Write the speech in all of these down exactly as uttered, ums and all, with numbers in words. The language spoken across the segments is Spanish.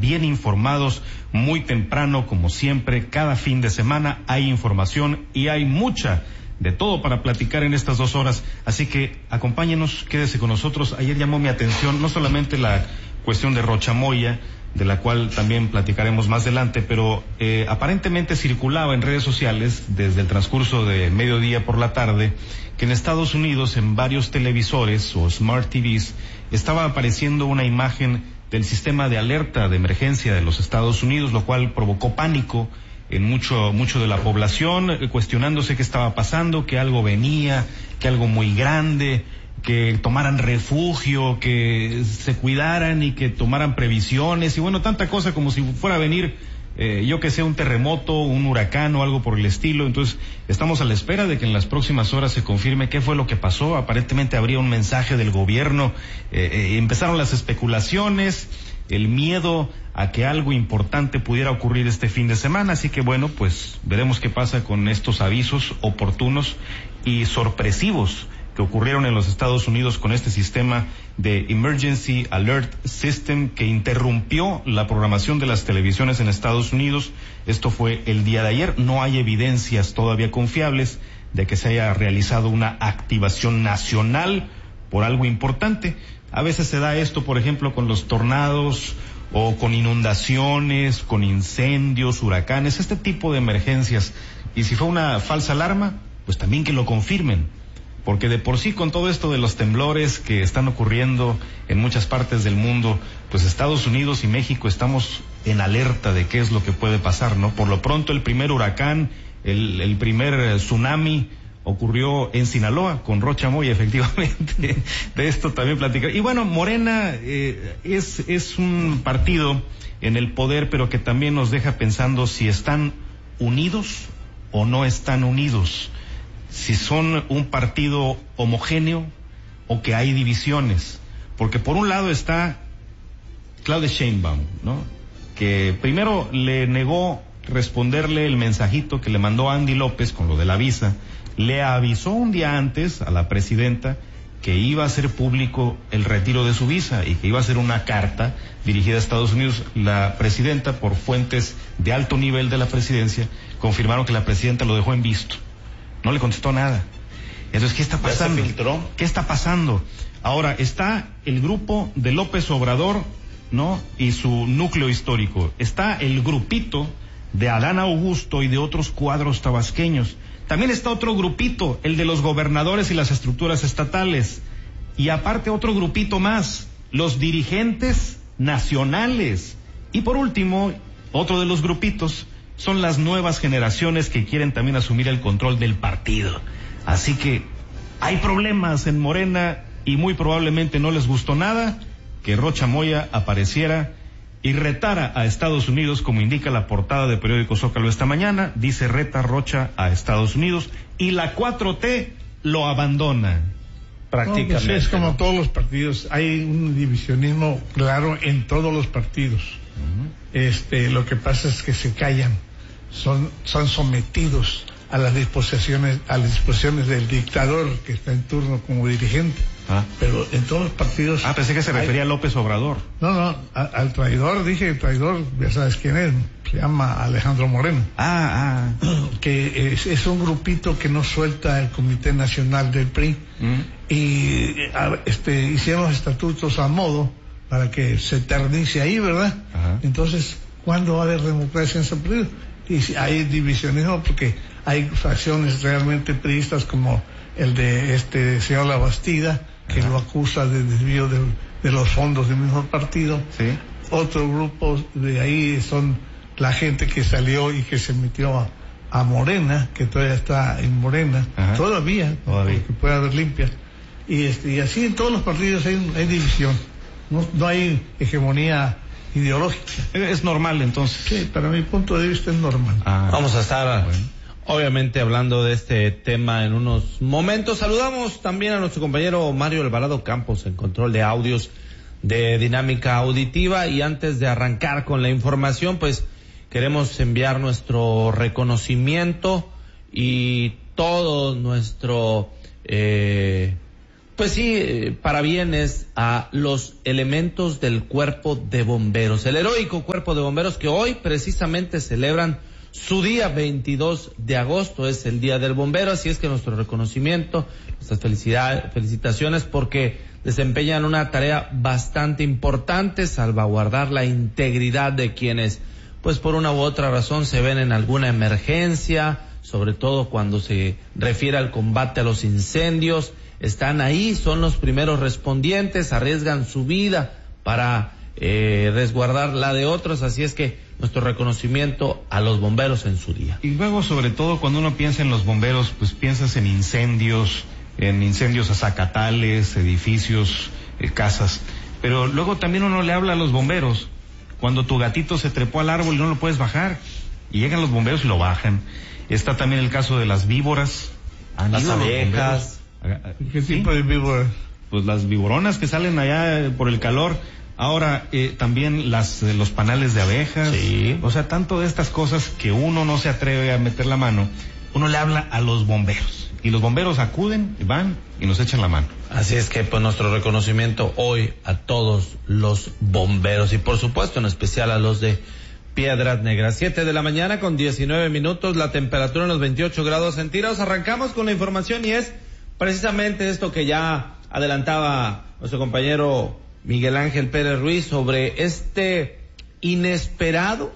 bien informados muy temprano, como siempre, cada fin de semana hay información y hay mucha de todo para platicar en estas dos horas, así que acompáñenos, quédese con nosotros. Ayer llamó mi atención no solamente la cuestión de Rocha Moya, de la cual también platicaremos más adelante, pero eh, aparentemente circulaba en redes sociales desde el transcurso de mediodía por la tarde que en Estados Unidos, en varios televisores o Smart T Vs, estaba apareciendo una imagen del sistema de alerta de emergencia de los Estados Unidos, lo cual provocó pánico en mucho, mucho de la población, eh, cuestionándose qué estaba pasando, que algo venía, que algo muy grande, que tomaran refugio, que se cuidaran y que tomaran previsiones y bueno, tanta cosa como si fuera a venir, eh, yo que sé, un terremoto, un huracán o algo por el estilo. Entonces estamos a la espera de que en las próximas horas se confirme qué fue lo que pasó. Aparentemente habría un mensaje del gobierno, eh, eh, empezaron las especulaciones, el miedo a que algo importante pudiera ocurrir este fin de semana, así que bueno, pues veremos qué pasa con estos avisos oportunos y sorpresivos que ocurrieron en los Estados Unidos con este sistema de Emergency Alert System que interrumpió la programación de las televisiones en Estados Unidos. Esto fue el día de ayer. No hay evidencias todavía confiables de que se haya realizado una activación nacional por algo importante. A veces se da esto, por ejemplo, con los tornados o con inundaciones, con incendios, huracanes, este tipo de emergencias. Y si fue una falsa alarma, pues también que lo confirmen. Porque de por sí con todo esto de los temblores que están ocurriendo en muchas partes del mundo, pues Estados Unidos y México estamos en alerta de qué es lo que puede pasar, ¿no? Por lo pronto el primer huracán, el, el primer tsunami ocurrió en Sinaloa con Rocha Moya, efectivamente. De esto también platicar. Y bueno, Morena eh, es, es un partido en el poder, pero que también nos deja pensando si están unidos o no están unidos. Si son un partido homogéneo o que hay divisiones, porque por un lado está Claudia Sheinbaum, ¿no? Que primero le negó responderle el mensajito que le mandó Andy López con lo de la visa, le avisó un día antes a la presidenta que iba a hacer público el retiro de su visa y que iba a ser una carta dirigida a Estados Unidos. La presidenta, por fuentes de alto nivel de la presidencia, confirmaron que la presidenta lo dejó en visto. No le contestó nada. Entonces, ¿qué está pasando? ¿Ya se filtró? ¿Qué está pasando? Ahora, está el grupo de López Obrador, ¿no? Y su núcleo histórico. Está el grupito de Adán Augusto y de otros cuadros tabasqueños. También está otro grupito, el de los gobernadores y las estructuras estatales. Y aparte otro grupito más, los dirigentes nacionales. Y por último, otro de los grupitos son las nuevas generaciones que quieren también asumir el control del partido. Así que hay problemas en Morena y muy probablemente no les gustó nada que Rocha Moya apareciera y retara a Estados Unidos, como indica la portada de Periódico Zócalo esta mañana. Dice: reta Rocha a Estados Unidos, y la cuatro T lo abandona. Prácticamente. No, pues es como, ¿no?, todos los partidos, hay un divisionismo claro en todos los partidos. Uh-huh. Este, lo que pasa es que se callan, son, son sometidos a las disposiciones, a las disposiciones del dictador que está en turno como dirigente. Ah. Pero en todos los partidos. Ah, pensé que se refería hay... a López Obrador. No, no, a, al traidor, dije el traidor, ya sabes quién es, se llama Alejandro Moreno. Ah, ah. Que es, es un grupito que no suelta el Comité Nacional del P R I. Mm. Y a, este, hicieron los estatutos a modo para que se eternice ahí, ¿verdad? Ajá. Entonces, ¿cuándo va a haber democracia en ese partido? Y hay divisionismo porque hay facciones realmente priistas como el de este señor Labastida, que Ajá. lo acusa de desvío de, de los fondos del mismo partido. Sí. Otro grupo de ahí son la gente que salió y que se metió a, a Morena, que todavía está en Morena, Ajá. todavía, todavía, porque puede haber limpia. Y, este, y así en todos los partidos hay, hay división, no, no hay hegemonía ideológica. Es normal, entonces. Sí, para mi punto de vista es normal. Ah, Vamos a estar, bueno, obviamente, hablando de este tema en unos momentos. Saludamos también a nuestro compañero Mario Alvarado Campos en control de audios de Dinámica Auditiva. Y antes de arrancar con la información, pues queremos enviar nuestro reconocimiento y todo nuestro eh, Pues sí, eh, parabienes a los elementos del Cuerpo de Bomberos, el heroico Cuerpo de Bomberos que hoy precisamente celebran su día veintidós de agosto, es el Día del Bombero, así es que nuestro reconocimiento, nuestras felicidades, felicitaciones porque desempeñan una tarea bastante importante, salvaguardar la integridad de quienes, pues por una u otra razón se ven en alguna emergencia, sobre todo cuando se refiere al combate a los incendios. Están ahí, son los primeros respondientes, arriesgan su vida para eh, resguardar la de otros, así es que nuestro reconocimiento a los bomberos en su día. Y luego, sobre todo, cuando uno piensa en los bomberos, pues piensas en incendios, en incendios azacatales, edificios, eh, casas, pero luego también uno le habla a los bomberos, cuando tu gatito se trepó al árbol y no lo puedes bajar, y llegan los bomberos y lo bajan. Está también el caso de las víboras, las abejas. ¿Qué tipo ¿Sí? de víboras? Pues las víboronas que salen allá por el calor. Ahora, eh, también las eh, los panales de abejas. Sí. O sea, tanto de estas cosas que uno no se atreve a meter la mano, uno le habla a los bomberos. Y los bomberos acuden, van y nos echan la mano. Así es que, pues, nuestro reconocimiento hoy a todos los bomberos y, por supuesto, en especial a los de Piedras Negras. Siete de la mañana con diecinueve minutos, la temperatura en los veintiocho grados centígrados. Arrancamos con la información y es precisamente esto que ya adelantaba nuestro compañero Miguel Ángel Pérez Ruiz sobre este inesperado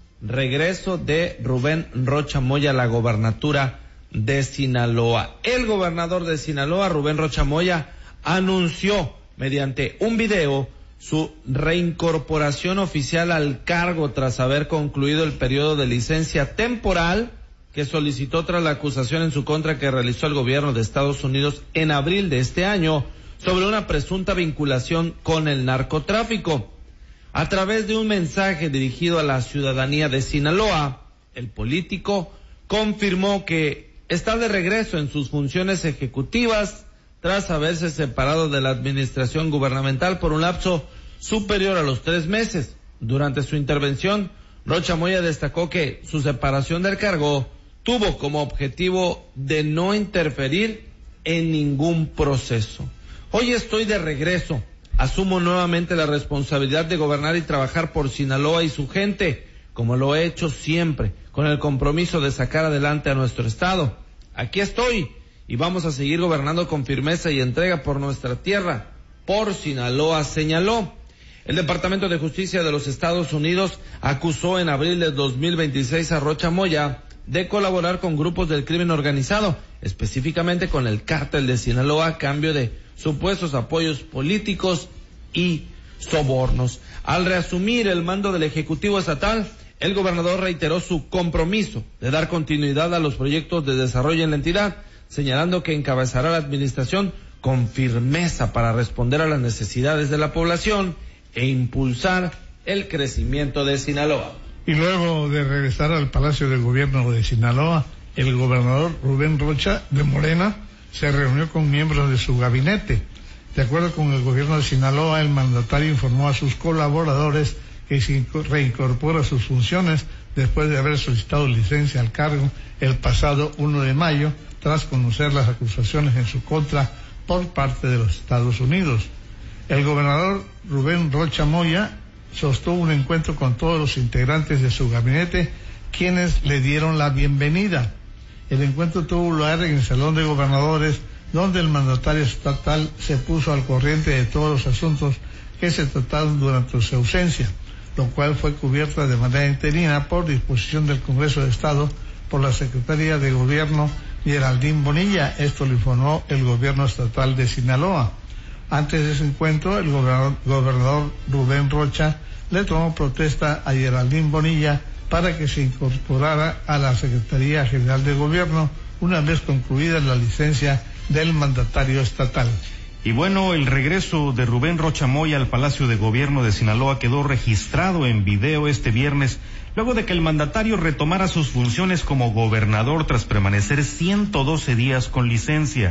regreso de Rubén Rocha Moya a la gobernatura de Sinaloa. El gobernador de Sinaloa, Rubén Rocha Moya, anunció mediante un video su reincorporación oficial al cargo tras haber concluido el periodo de licencia temporal que solicitó tras la acusación en su contra que realizó el gobierno de Estados Unidos en abril de este año sobre una presunta vinculación con el narcotráfico. A través de un mensaje dirigido a la ciudadanía de Sinaloa, el político confirmó que está de regreso en sus funciones ejecutivas tras haberse separado de la administración gubernamental por un lapso superior a los tres meses. Durante su intervención, Rocha Moya destacó que su separación del cargo tuvo como objetivo de no interferir en ningún proceso. Hoy estoy de regreso, asumo nuevamente la responsabilidad de gobernar y trabajar por Sinaloa y su gente, como lo he hecho siempre, con el compromiso de sacar adelante a nuestro estado. Aquí estoy y vamos a seguir gobernando con firmeza y entrega por nuestra tierra, por Sinaloa, señaló. El Departamento de Justicia de los Estados Unidos acusó en abril de dos mil veintiséis a Rocha Moya de colaborar con grupos del crimen organizado, específicamente con el cártel de Sinaloa, a cambio de supuestos apoyos políticos y sobornos. Al reasumir el mando del Ejecutivo Estatal, el gobernador reiteró su compromiso de dar continuidad a los proyectos de desarrollo en la entidad, señalando que encabezará la administración con firmeza para responder a las necesidades de la población e impulsar el crecimiento de Sinaloa. Y luego de regresar al Palacio de Gobierno de Sinaloa, el gobernador Rubén Rocha de Morena se reunió con miembros de su gabinete. De acuerdo con el gobierno de Sinaloa, el mandatario informó a sus colaboradores que se reincorpora a sus funciones después de haber solicitado licencia al cargo el pasado uno de mayo, tras conocer las acusaciones en su contra por parte de los Estados Unidos. El gobernador Rubén Rocha Moya sostuvo un encuentro con todos los integrantes de su gabinete, quienes le dieron la bienvenida. El encuentro tuvo lugar en el Salón de Gobernadores, donde el mandatario estatal se puso al corriente de todos los asuntos que se trataron durante su ausencia, lo cual fue cubierta de manera interina por disposición del Congreso de Estado por la Secretaría de Gobierno Geraldine Bonilla. Esto lo informó el gobierno estatal de Sinaloa. Antes de ese encuentro, el gobernador, gobernador Rubén Rocha le tomó protesta a Geraldine Bonilla para que se incorporara a la Secretaría General de Gobierno una vez concluida la licencia del mandatario estatal. Y bueno, el regreso de Rubén Rocha Moya al Palacio de Gobierno de Sinaloa quedó registrado en video este viernes, luego de que el mandatario retomara sus funciones como gobernador tras permanecer ciento doce días con licencia.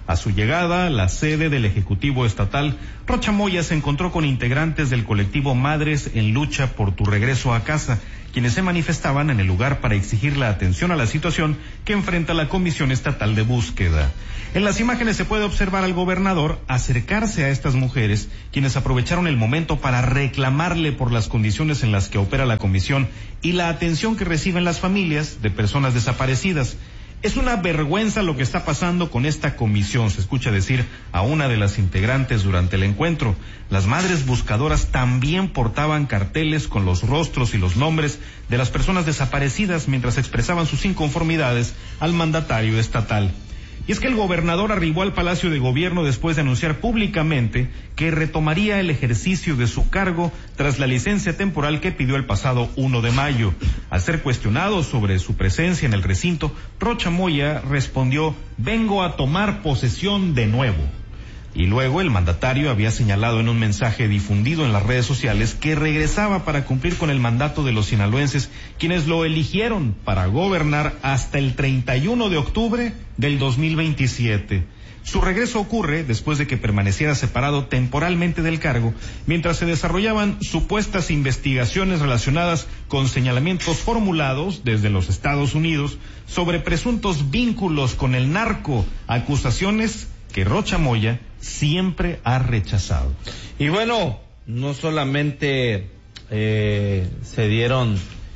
A su llegada a la sede del Ejecutivo Estatal, Rocha Moya se encontró con integrantes del colectivo Madres en Lucha por tu Regreso a Casa, quienes se manifestaban en el lugar para exigir la atención a la situación que enfrenta la Comisión Estatal de Búsqueda. En las imágenes se puede observar al gobernador acercarse a estas mujeres, quienes aprovecharon el momento para reclamarle por las condiciones en las que opera la comisión y la atención que reciben las familias de personas desaparecidas. Es una vergüenza lo que está pasando con esta comisión, se escucha decir a una de las integrantes durante el encuentro. Las madres buscadoras también portaban carteles con los rostros y los nombres de las personas desaparecidas mientras expresaban sus inconformidades al mandatario estatal. Y es que el gobernador arribó al Palacio de Gobierno después de anunciar públicamente que retomaría el ejercicio de su cargo tras la licencia temporal que pidió el pasado uno de mayo. Al ser cuestionado sobre su presencia en el recinto, Rocha Moya respondió: vengo a tomar posesión de nuevo. Y luego el mandatario había señalado en un mensaje difundido en las redes sociales que regresaba para cumplir con el mandato de los sinaloenses, quienes lo eligieron para gobernar hasta el treinta y uno de octubre del dos mil veintisiete. Su regreso ocurre después de que permaneciera separado temporalmente del cargo, mientras se desarrollaban supuestas investigaciones relacionadas con señalamientos formulados desde los Estados Unidos sobre presuntos vínculos con el narco, acusaciones que Rocha Moya siempre ha rechazado. Y bueno, no solamente eh, se dieron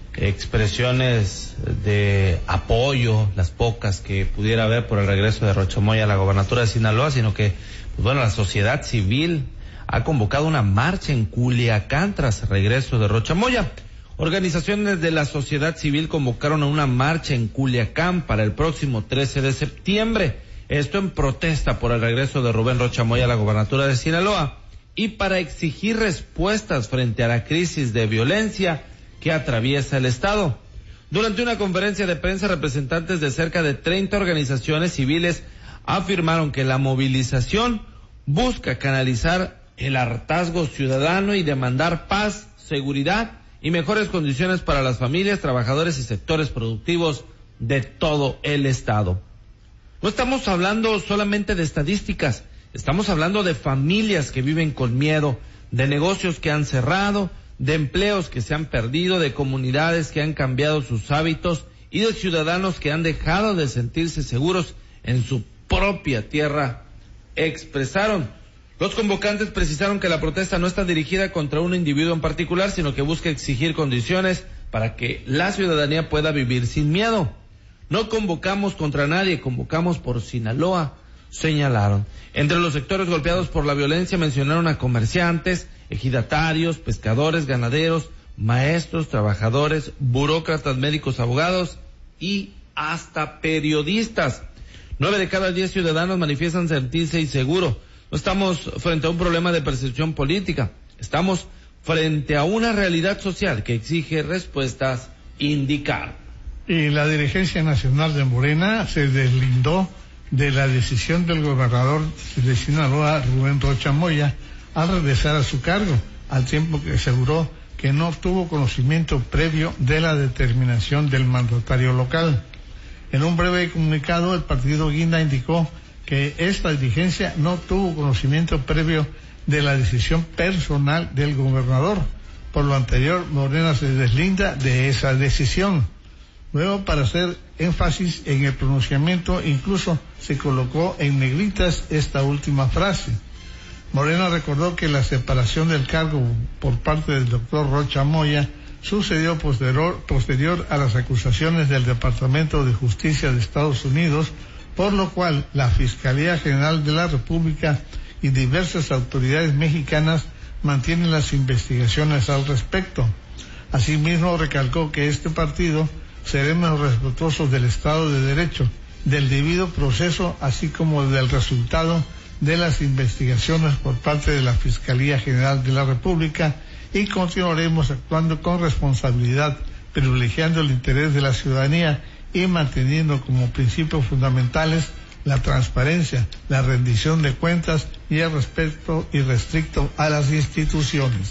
expresiones de apoyo, las pocas que pudiera haber por el regreso de Rocha Moya a la gobernatura de Sinaloa, sino que, pues bueno, la sociedad civil ha convocado una marcha en Culiacán tras el regreso de Rocha Moya. Organizaciones de la sociedad civil convocaron a una marcha en Culiacán para el próximo trece de septiembre. Esto en protesta por el regreso de Rubén Rocha Moya a la gobernatura de Sinaloa y para exigir respuestas frente a la crisis de violencia que atraviesa el estado. Durante una conferencia de prensa, representantes de cerca de treinta organizaciones civiles afirmaron que la movilización busca canalizar el hartazgo ciudadano y demandar paz, seguridad y mejores condiciones para las familias, trabajadores y sectores productivos de todo el estado. No estamos hablando solamente de estadísticas, estamos hablando de familias que viven con miedo, de negocios que han cerrado, de empleos que se han perdido, de comunidades que han cambiado sus hábitos y de ciudadanos que han dejado de sentirse seguros en su propia tierra, expresaron. Los convocantes precisaron que la protesta no está dirigida contra un individuo en particular, sino que busca exigir condiciones para que la ciudadanía pueda vivir sin miedo. No convocamos contra nadie, convocamos por Sinaloa, señalaron. Entre los sectores golpeados por la violencia mencionaron a comerciantes, ejidatarios, pescadores, ganaderos, maestros, trabajadores, burócratas, médicos, abogados y hasta periodistas. Nueve de cada diez ciudadanos manifiestan sentirse inseguros. No estamos frente a un problema de percepción política, estamos frente a una realidad social que exige respuestas indicadas. Y la dirigencia nacional de Morena se deslindó de la decisión del gobernador de Sinaloa, Rubén Rocha Moya, al regresar a su cargo, al tiempo que aseguró que no tuvo conocimiento previo de la determinación del mandatario local. En un breve comunicado, el partido Guinda indicó que esta dirigencia no tuvo conocimiento previo de la decisión personal del gobernador. Por lo anterior, Morena se deslinda de esa decisión. Luego, para hacer énfasis en el pronunciamiento, incluso se colocó en negritas esta última frase. Morena recordó que la separación del cargo por parte del doctor Rocha Moya sucedió posterior, posterior a las acusaciones del Departamento de Justicia de Estados Unidos, por lo cual la Fiscalía General de la República y diversas autoridades mexicanas mantienen las investigaciones al respecto. Asimismo, recalcó que este partido seremos respetuosos del Estado de Derecho, del debido proceso, así como del resultado de las investigaciones por parte de la Fiscalía General de la República y continuaremos actuando con responsabilidad, privilegiando el interés de la ciudadanía y manteniendo como principios fundamentales la transparencia, la rendición de cuentas y el respeto irrestricto a las instituciones.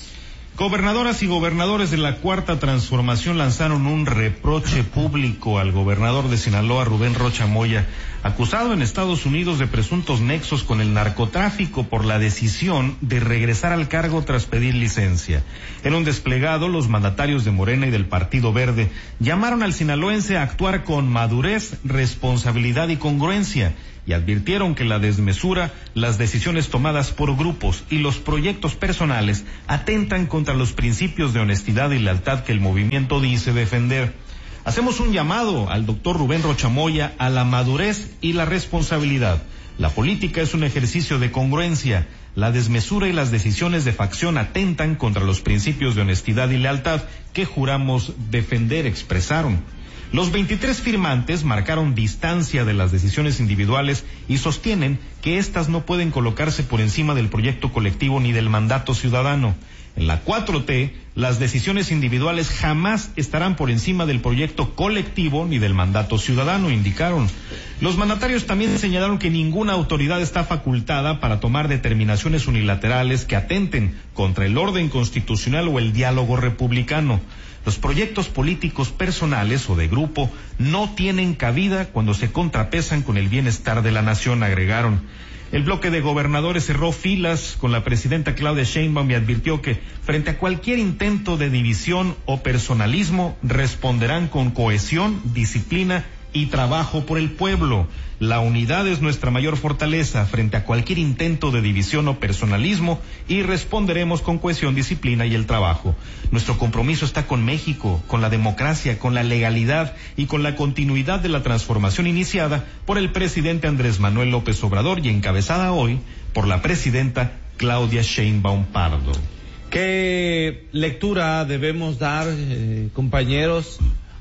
Gobernadoras y gobernadores de la Cuarta Transformación lanzaron un reproche público al gobernador de Sinaloa, Rubén Rocha Moya, acusado en Estados Unidos de presuntos nexos con el narcotráfico por la decisión de regresar al cargo tras pedir licencia. En un desplegado, los mandatarios de Morena y del Partido Verde llamaron al sinaloense a actuar con madurez, responsabilidad y congruencia, y advirtieron que la desmesura, las decisiones tomadas por grupos y los proyectos personales atentan contra los principios de honestidad y lealtad que el movimiento dice defender. Hacemos un llamado al doctor Rubén Rocha Moya a la madurez y la responsabilidad. La política es un ejercicio de congruencia. La desmesura y las decisiones de facción atentan contra los principios de honestidad y lealtad que juramos defender, expresaron. Los veintitrés firmantes marcaron distancia de las decisiones individuales y sostienen que éstas no pueden colocarse por encima del proyecto colectivo ni del mandato ciudadano. En la cuatro T, las decisiones individuales jamás estarán por encima del proyecto colectivo ni del mandato ciudadano, indicaron. Los mandatarios también señalaron que ninguna autoridad está facultada para tomar determinaciones unilaterales que atenten contra el orden constitucional o el diálogo republicano. Los proyectos políticos personales o de grupo no tienen cabida cuando se contrapesan con el bienestar de la nación, agregaron. El bloque de gobernadores cerró filas con la presidenta Claudia Sheinbaum y advirtió que frente a cualquier intento de división o personalismo responderán con cohesión, disciplina y trabajo por el pueblo. La unidad es nuestra mayor fortaleza frente a cualquier intento de división o personalismo y responderemos con cohesión, disciplina y el trabajo. Nuestro compromiso está con México, con la democracia, con la legalidad y con la continuidad de la transformación iniciada por el presidente Andrés Manuel López Obrador y encabezada hoy por la presidenta Claudia Sheinbaum Pardo. ¿Qué lectura debemos dar, eh, compañeros,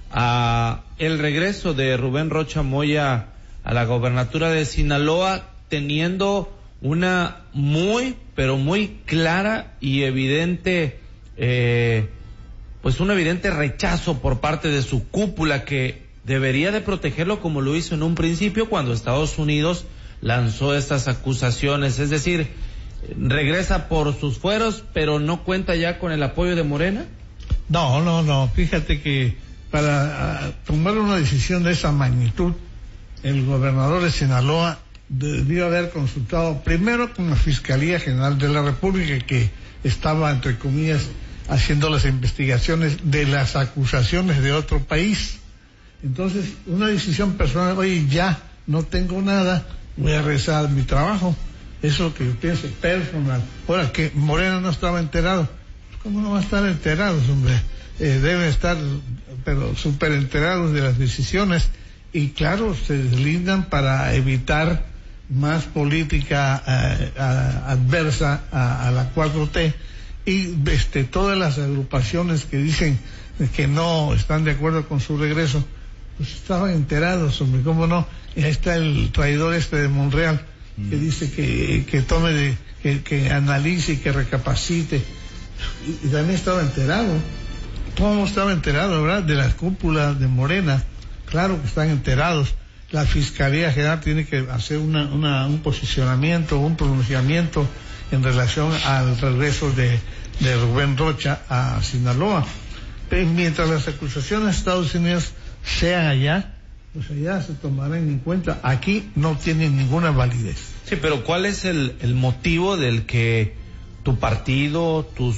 a el regreso de Rubén Rocha Moya a la gobernatura de Sinaloa, teniendo una muy, pero muy clara y evidente, eh, pues un evidente rechazo por parte de su cúpula, que debería de protegerlo como lo hizo en un principio cuando Estados Unidos lanzó estas acusaciones? Es decir, regresa por sus fueros, pero no cuenta ya con el apoyo de Morena. No, no, no, fíjate que para uh, tomar una decisión de esa magnitud, el gobernador de Sinaloa debió haber consultado primero con la Fiscalía General de la República, que estaba, entre comillas, haciendo las investigaciones de las acusaciones de otro país. Entonces, una decisión personal, oye, ya no tengo nada, voy a regresar a mi trabajo. Eso es lo que yo pienso, personal. Ahora, que Morena no estaba enterado. ¿Cómo no va a estar enterados, hombre? Eh, deben estar, pero súper enterados de las decisiones, y claro, se deslindan para evitar más política eh, a, adversa a, a la cuatro T, y este, todas las agrupaciones que dicen que no están de acuerdo con su regreso, pues estaban enterados, hombre, cómo no. Y ahí está el traidor este de Monreal, que dice que, que tome, de, que, que analice y que recapacite, y, y también estaba enterado. ¿Cómo estaba enterado, verdad? De las cúpulas de Morena. Claro que están enterados. La Fiscalía General tiene que hacer una, una, un posicionamiento, un pronunciamiento en relación al regreso de, de Rubén Rocha a Sinaloa. Pero mientras las acusaciones de Estados Unidos sean allá, pues allá se tomarán en cuenta. Aquí no tienen ninguna validez. Sí, pero ¿cuál es el, el motivo del que tu partido, tus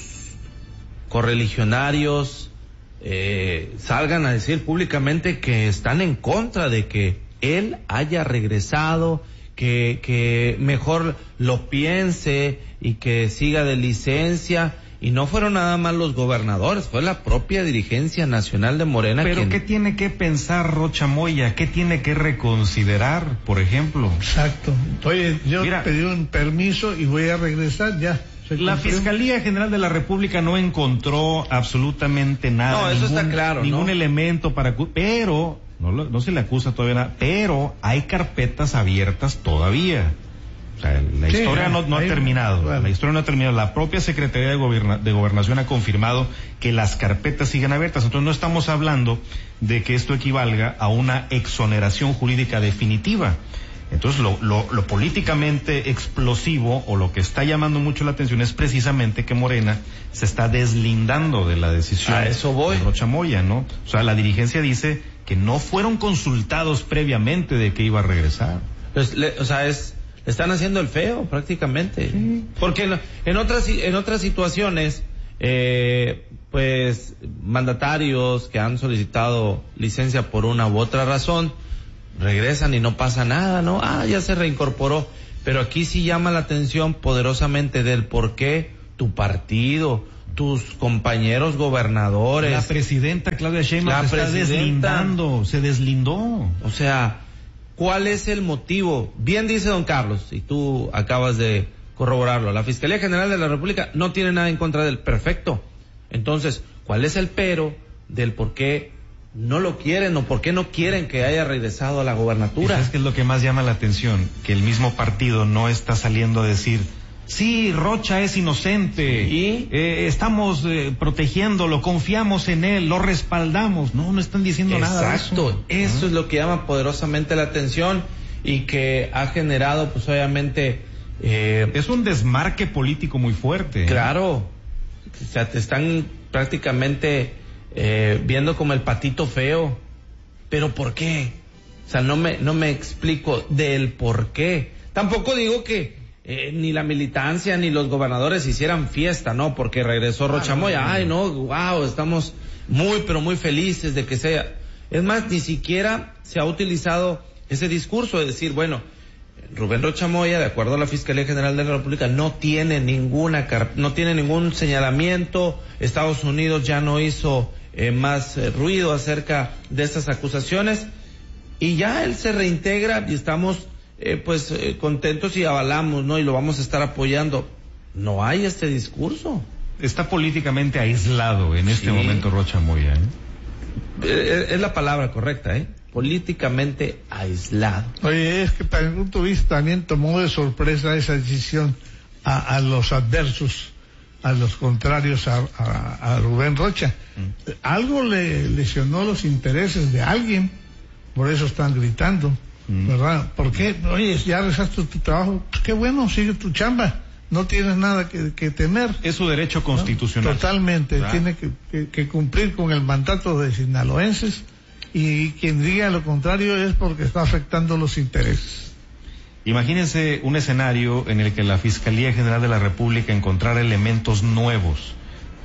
correligionarios eh, salgan a decir públicamente que están en contra de que él haya regresado, que, que mejor lo piense y que siga de licencia? Y no fueron nada más los gobernadores, fue la propia dirigencia nacional de Morena. Pero quien... ¿qué tiene que pensar Rocha Moya? ¿Qué tiene que reconsiderar, por ejemplo? Exacto. Oye, yo Mira, pedí un permiso y voy a regresar ya. La Fiscalía General de la República no encontró absolutamente nada. No, eso ningún, está claro, ningún ¿no? elemento para... Pero, no, lo, no se le acusa todavía nada, pero hay carpetas abiertas todavía. O sea, la sí, historia no, no hay, ha terminado. Bueno. La historia no ha terminado. La propia Secretaría de, Goberna, de Gobernación ha confirmado que las carpetas siguen abiertas. Entonces no estamos hablando de que esto equivalga a una exoneración jurídica definitiva. Entonces, lo, lo, lo políticamente explosivo o lo que está llamando mucho la atención es precisamente que Morena se está deslindando de la decisión a eso voy. de Rocha Moya, ¿no? O sea, la dirigencia dice que no fueron consultados previamente de que iba a regresar. Pues, le, o sea, es, le están haciendo el feo prácticamente. Sí. Porque en, en otras, en otras situaciones, eh, pues, mandatarios que han solicitado licencia por una u otra razón, regresan y no pasa nada, ¿no? Ah, ya se reincorporó. Pero aquí sí llama la atención poderosamente del por qué tu partido, tus compañeros gobernadores. La presidenta Claudia Sheinbaum la se está deslindando, se deslindó. O sea, ¿cuál es el motivo? Bien dice don Carlos, y tú acabas de corroborarlo, la Fiscalía General de la República no tiene nada en contra del perfecto. Entonces, ¿cuál es el pero del por qué no lo quieren o por qué no quieren que haya regresado a la gobernatura? ¿Sabes qué es lo que más llama la atención? Que el mismo partido no está saliendo a decir, sí, Rocha es inocente, ¿Y? eh, estamos eh, protegiéndolo, confiamos en él, lo respaldamos. No, no están diciendo nada. Exacto, eso, eso es lo que llama poderosamente la atención y que ha generado, pues obviamente... Eh, es un desmarque político muy fuerte. Claro, o sea, te están prácticamente... Eh, viendo como el patito feo. ¿Pero por qué? O sea, no me, no me explico del por qué. Tampoco digo que eh, ni la militancia ni los gobernadores hicieran fiesta, ¿no? Porque regresó Rocha Moya. Ay, no, wow, estamos muy, pero muy felices de que sea. Es más, ni siquiera se ha utilizado ese discurso de decir, bueno, Rubén Rocha Moya, de acuerdo a la Fiscalía General de la República, no tiene ninguna, no tiene ningún señalamiento. Estados Unidos ya no hizo Eh, más eh, ruido acerca de estas acusaciones y ya él se reintegra y estamos eh, pues eh, contentos y avalamos, ¿no? Y lo vamos a estar apoyando. No hay este discurso. Está políticamente aislado en este Sí. momento Rocha Moya, ¿eh? Eh, es la palabra correcta, ¿eh? Políticamente aislado. Oye, es que para mi punto de vista también tomó de sorpresa esa decisión a, a los adversos, a los contrarios a, a, a Rubén Rocha. Mm. Algo le lesionó los intereses de alguien, por eso están gritando, mm. ¿verdad? ¿Por qué? Oye, ya rezaste tu trabajo, pues qué bueno, sigue tu chamba, no tienes nada que, que temer. Es su derecho constitucional. ¿No? Totalmente, ¿verdad? Tiene que, que, que cumplir con el mandato de sinaloenses y quien diga lo contrario es porque está afectando los intereses. Imagínense un escenario en el que la Fiscalía General de la República encontrara elementos nuevos.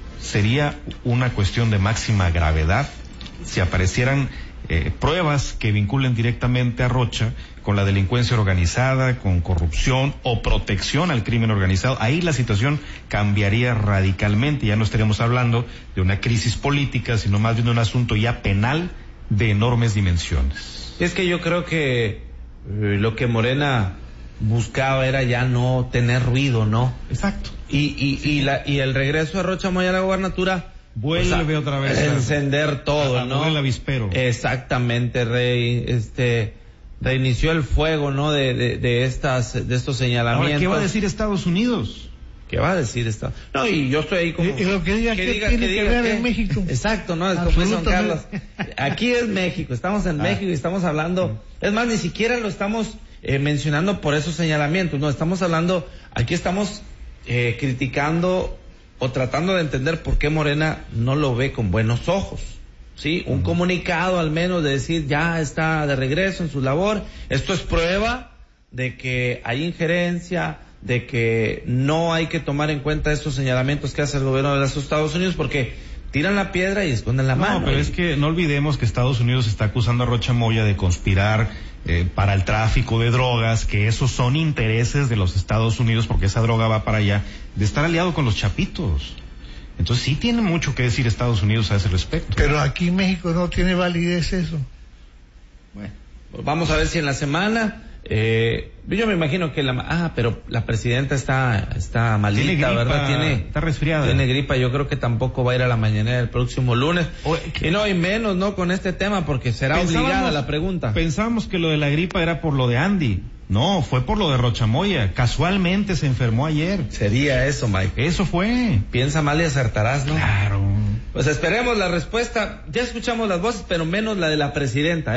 Sería una cuestión de máxima gravedad si aparecieran eh, pruebas que vinculen directamente a Rocha con la delincuencia organizada, con corrupción o protección al crimen organizado. Ahí la situación cambiaría radicalmente. Ya no estaríamos hablando de una crisis política, sino más bien de un asunto ya penal de enormes dimensiones. Es que yo creo que lo que Morena buscaba era ya no tener ruido, ¿no? Exacto. Y y y, la, y el regreso de Rocha Moya a la gobernatura vuelve, o sea, otra vez a encender todo, a, a ¿no? el avispero. Exactamente, Rey, este reinició el fuego, ¿no? De de de estas de estos señalamientos. Ahora, ¿qué va a decir Estados Unidos? ¿Qué va a decir esta? No, y yo estoy ahí como... Y, y lo que diga, que ¿qué diga, tiene que, que diga, ver ¿qué? en México? Exacto, ¿no? Es como dice don Carlos. Aquí es México, estamos en ah. México y estamos hablando... Es más, ni siquiera lo estamos eh, mencionando por esos señalamientos, no, estamos hablando... Aquí estamos eh, criticando o tratando de entender por qué Morena no lo ve con buenos ojos. ¿Sí? Un uh-huh. comunicado al menos de decir, ya está de regreso en su labor. Esto es prueba de que hay injerencia, de que no hay que tomar en cuenta estos señalamientos que hace el gobierno de los Estados Unidos porque tiran la piedra y esconden la no, mano. No, pero y... es que no olvidemos que Estados Unidos está acusando a Rocha Moya de conspirar eh, para el tráfico de drogas, que esos son intereses de los Estados Unidos porque esa droga va para allá, de estar aliado con los chapitos. Entonces sí tiene mucho que decir Estados Unidos a ese respecto. Pero aquí en México no tiene validez eso. Bueno, pues vamos a ver si en la semana... Eh, yo me imagino que la ah pero la presidenta está está malita, tiene gripa, ¿verdad? Tiene está resfriada. Tiene gripa, yo creo que tampoco va a ir a la mañanera el próximo lunes. O, y no, y menos, ¿no? Con este tema porque será obligada la pregunta. Pensábamos que lo de la gripa era por lo de Andy. No, fue por lo de Rocha Moya. Casualmente se enfermó ayer. Sería eso, Mike. Eso fue. Piensa mal y acertarás, ¿no? Claro. Pues esperemos la respuesta. Ya escuchamos las voces, pero menos la de la presidenta, ¿eh?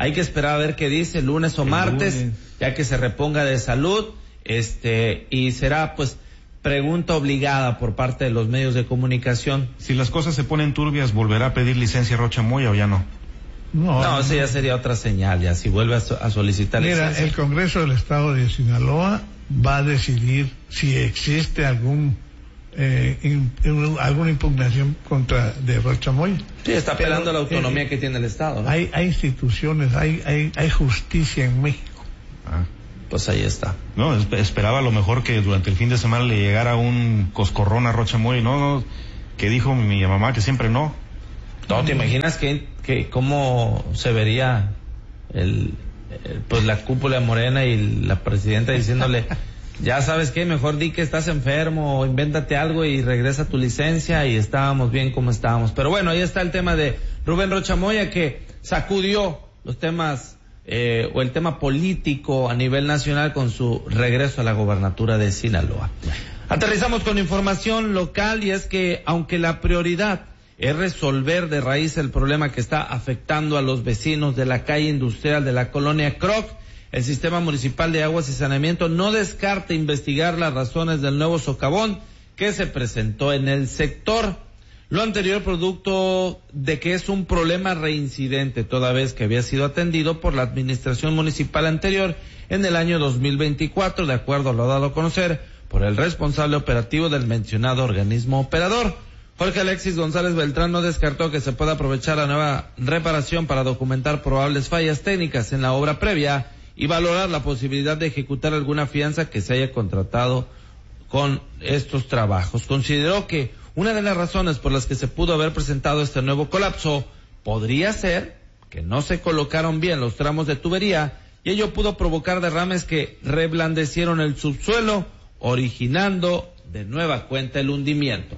hay que esperar a ver qué dice, lunes o martes, lunes. Ya que se reponga de salud, este, y será pues pregunta obligada por parte de los medios de comunicación. Si las cosas se ponen turbias, ¿volverá a pedir licencia Rocha Moya o ya no? No, no, eso ya sería otra señal, ya si vuelve a, so, a solicitar Mira, licencia. el Congreso del Estado de Sinaloa va a decidir si existe algún eh, in, in, alguna impugnación contra de Rocha Moya. Sí, está apelando a la autonomía eh, que tiene el Estado, ¿no? Hay, hay instituciones, hay, hay, hay justicia en México. Ah, pues ahí está. No, esperaba a lo mejor que durante el fin de semana le llegara un coscorrón a Rocha Moya, no, no, que dijo mi mamá que siempre no. No, ¿te imaginas que, que cómo se vería el, el pues la cúpula morena y la presidenta diciéndole, ya sabes qué, mejor di que estás enfermo o invéntate algo y regresa tu licencia y estábamos bien como estábamos? Pero bueno, ahí está el tema de Rubén Rocha Moya, que sacudió los temas eh, o el tema político a nivel nacional con su regreso a la gobernatura de Sinaloa. Aterrizamos con información local, y es que aunque la prioridad es resolver de raíz el problema que está afectando a los vecinos de la calle industrial de la colonia Croc, el Sistema Municipal de Aguas y Saneamiento no descarta investigar las razones del nuevo socavón que se presentó en el sector. Lo anterior producto de que es un problema reincidente, toda vez que había sido atendido por la administración municipal anterior en el año dos mil veinticuatro, de acuerdo a lo dado a conocer por el responsable operativo del mencionado organismo operador. Jorge Alexis González Beltrán no descartó que se pueda aprovechar la nueva reparación para documentar probables fallas técnicas en la obra previa y valorar la posibilidad de ejecutar alguna fianza que se haya contratado con estos trabajos. Consideró que una de las razones por las que se pudo haber presentado este nuevo colapso podría ser que no se colocaron bien los tramos de tubería y ello pudo provocar derrames que reblandecieron el subsuelo, originando de nueva cuenta el hundimiento.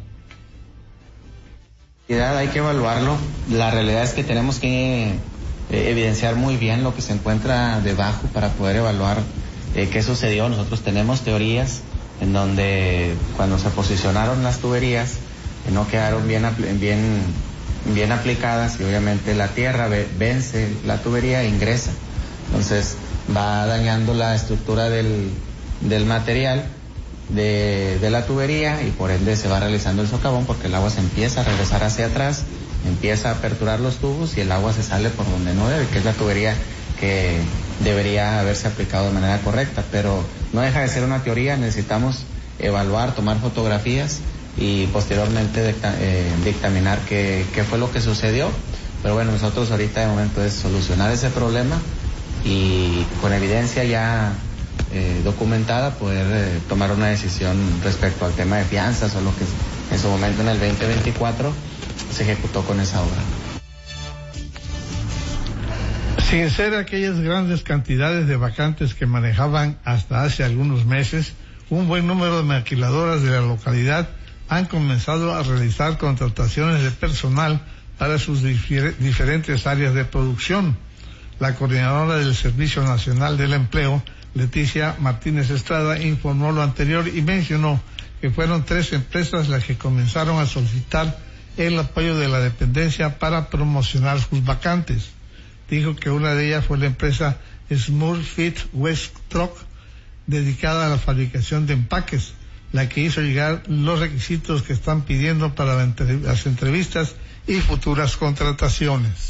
Hay que evaluarlo. La realidad es que tenemos que eh, evidenciar muy bien lo que se encuentra debajo para poder evaluar eh, qué sucedió. Nosotros tenemos teorías en donde cuando se posicionaron las tuberías eh, no quedaron bien, bien, bien aplicadas y obviamente la tierra ve, vence la tubería e ingresa. Entonces va dañando la estructura del, del material De, de la tubería y por ende se va realizando el socavón porque el agua se empieza a regresar hacia atrás, empieza a aperturar los tubos y el agua se sale por donde no debe, que es la tubería que debería haberse aplicado de manera correcta, pero no deja de ser una teoría. Necesitamos evaluar, tomar fotografías y posteriormente dicta, eh, dictaminar qué, qué fue lo que sucedió, pero bueno, nosotros ahorita de momento es solucionar ese problema y con evidencia ya Eh, documentada, poder eh, tomar una decisión respecto al tema de fianzas o lo que en su momento en el veinte veinticuatro se ejecutó con esa obra. Sin ser aquellas grandes cantidades de vacantes que manejaban hasta hace algunos meses, un buen número de maquiladoras de la localidad han comenzado a realizar contrataciones de personal para sus difer- diferentes áreas de producción. La coordinadora del Servicio Nacional del Empleo, Leticia Martínez Estrada, informó lo anterior y mencionó que fueron tres empresas las que comenzaron a solicitar el apoyo de la dependencia para promocionar sus vacantes. Dijo que una de ellas fue la empresa Smurfit West Truck, dedicada a la fabricación de empaques, la que hizo llegar los requisitos que están pidiendo para la entre- las entrevistas y futuras contrataciones.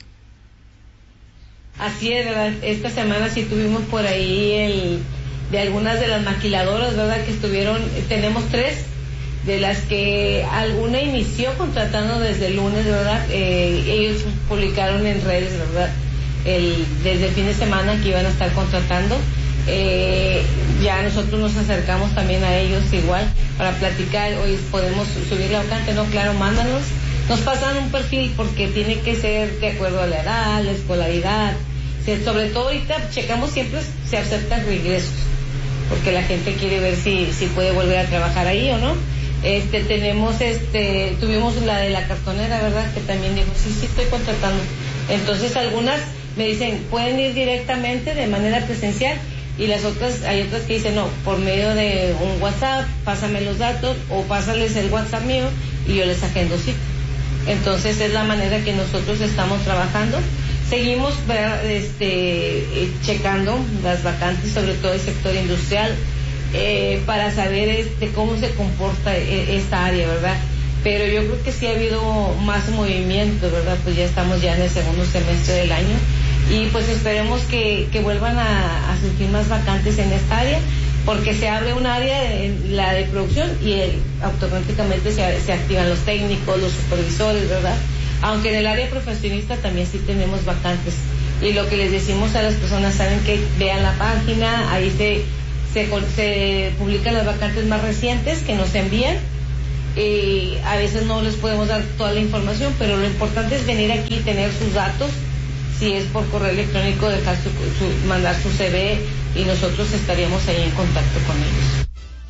Así es, ¿verdad? Esta semana sí tuvimos por ahí el de algunas de las maquiladoras, ¿verdad? Que estuvieron, tenemos tres, de las que alguna inició contratando desde el lunes, ¿verdad? Eh, ellos publicaron en redes, ¿verdad? El, desde el fin de semana que iban a estar contratando. Eh, ya nosotros nos acercamos también a ellos igual para platicar, hoy podemos subir la vacante, no, claro, mándanos. Nos pasan un perfil porque tiene que ser de acuerdo a la edad, la escolaridad. Sobre todo ahorita checamos siempre si aceptan regresos, porque la gente quiere ver si si puede volver a trabajar ahí o no. Este tenemos este tuvimos la de la cartonera, ¿verdad? Que también dijo, sí, sí estoy contratando. Entonces algunas me dicen, pueden ir directamente de manera presencial, y las otras, hay otras que dicen, no, por medio de un WhatsApp, pásame los datos o pásales el WhatsApp mío y yo les agendo cita. Entonces es la manera que nosotros estamos trabajando. Seguimos este, checando las vacantes, sobre todo el sector industrial, eh, para saber este, cómo se comporta esta área, ¿verdad? Pero yo creo que sí ha habido más movimiento, ¿verdad? Pues ya estamos ya en el segundo semestre del año y pues esperemos que, que vuelvan a, a surgir más vacantes en esta área, porque se abre un área, en la de producción, y el, automáticamente se, se activan los técnicos, los supervisores, ¿verdad? Aunque en el área profesionista también sí tenemos vacantes. Y lo que les decimos a las personas, saben que vean la página, ahí se, se, se publican las vacantes más recientes que nos envían. Y a veces no les podemos dar toda la información, pero lo importante es venir aquí, tener sus datos, si es por correo electrónico, dejar su, su, mandar su C V y nosotros estaríamos ahí en contacto con ellos.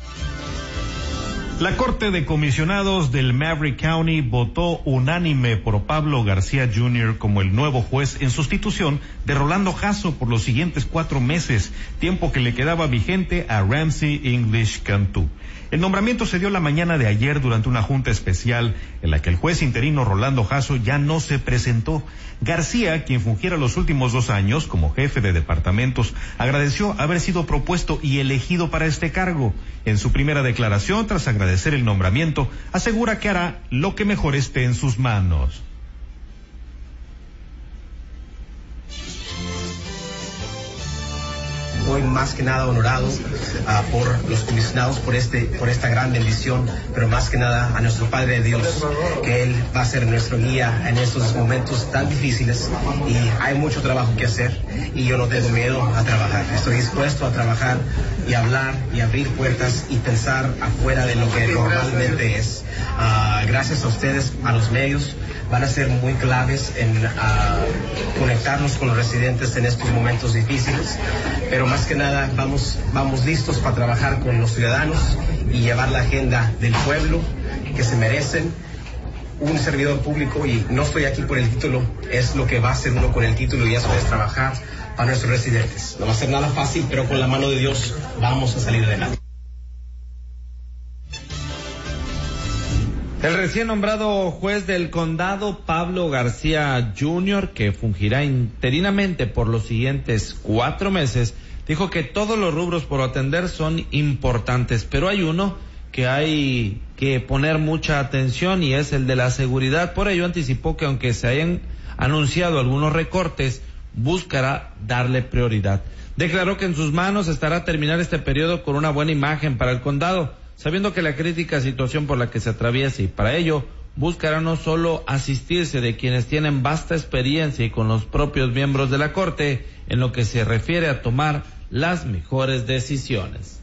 La Corte de Comisionados del Maverick County votó unánime por Pablo García junior como el nuevo juez en sustitución de Rolando Jasso por los siguientes cuatro meses, tiempo que le quedaba vigente a Ramsey English Cantú. El nombramiento se dio la mañana de ayer durante una junta especial en la que el juez interino Rolando Jasso ya no se presentó. García, quien fungiera los últimos dos años como jefe de departamentos, agradeció haber sido propuesto y elegido para este cargo. En su primera declaración, tras agradecer el nombramiento, asegura que hará lo que mejor esté en sus manos. Hoy más que nada honorado uh, por los comisionados, por este, por esta gran bendición, pero más que nada a nuestro Padre de Dios, que Él va a ser nuestro guía en estos momentos tan difíciles y hay mucho trabajo que hacer y yo no tengo miedo a trabajar. Estoy dispuesto a trabajar y hablar y abrir puertas y pensar afuera de lo que normalmente es. Uh, gracias a ustedes, a los medios, van a ser muy claves en uh, conectarnos con los residentes en estos momentos difíciles, pero más que nada vamos, vamos listos para trabajar con los ciudadanos y llevar la agenda del pueblo que se merecen. Un servidor público, y no estoy aquí por el título, es lo que va a hacer uno con el título, y eso es trabajar para nuestros residentes. No va a ser nada fácil, pero con la mano de Dios vamos a salir adelante. El recién nombrado juez del condado, Pablo García junior, que fungirá interinamente por los siguientes cuatro meses, dijo que todos los rubros por atender son importantes, pero hay uno que hay que poner mucha atención y es el de la seguridad. Por ello anticipó que aunque se hayan anunciado algunos recortes, buscará darle prioridad. Declaró que en sus manos estará terminar este periodo con una buena imagen para el condado, sabiendo que la crítica situación por la que se atraviesa, y para ello buscará no solo asistirse de quienes tienen vasta experiencia y con los propios miembros de la Corte en lo que se refiere a tomar las mejores decisiones.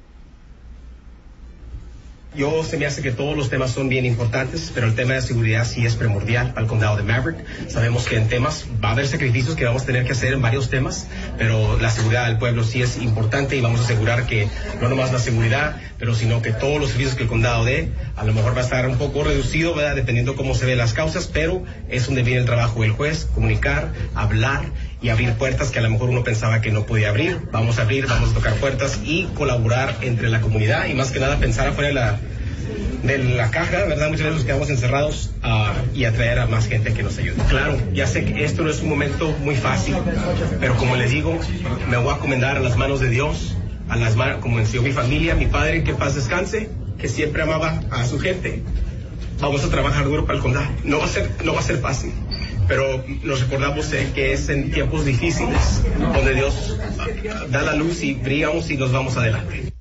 Yo se me hace que todos los temas son bien importantes, pero el tema de seguridad sí es primordial para el condado de Maverick. Sabemos que en temas va a haber sacrificios que vamos a tener que hacer en varios temas, pero la seguridad del pueblo sí es importante y vamos a asegurar que no nomás la seguridad, pero sino que todos los servicios que el condado dé, a lo mejor va a estar un poco reducido, ¿verdad?, dependiendo cómo se ven las causas, pero es donde viene el trabajo del juez, comunicar, hablar y abrir puertas que a lo mejor uno pensaba que no podía abrir. Vamos a abrir, vamos a tocar puertas y colaborar entre la comunidad y más que nada pensar afuera de la, de la caja, ¿verdad? Muchas veces nos quedamos encerrados uh, y atraer a más gente que nos ayude. Claro, ya sé que esto no es un momento muy fácil, pero como les digo, me voy a encomendar a las manos de Dios, a las manos, como enseñó mi familia, mi padre, que paz descanse, que siempre amaba a su gente. Vamos a trabajar duro para el condado. No va a ser, no va a ser fácil, pero nos recordamos eh, que es en tiempos difíciles donde Dios da la luz y brillamos y nos vamos adelante.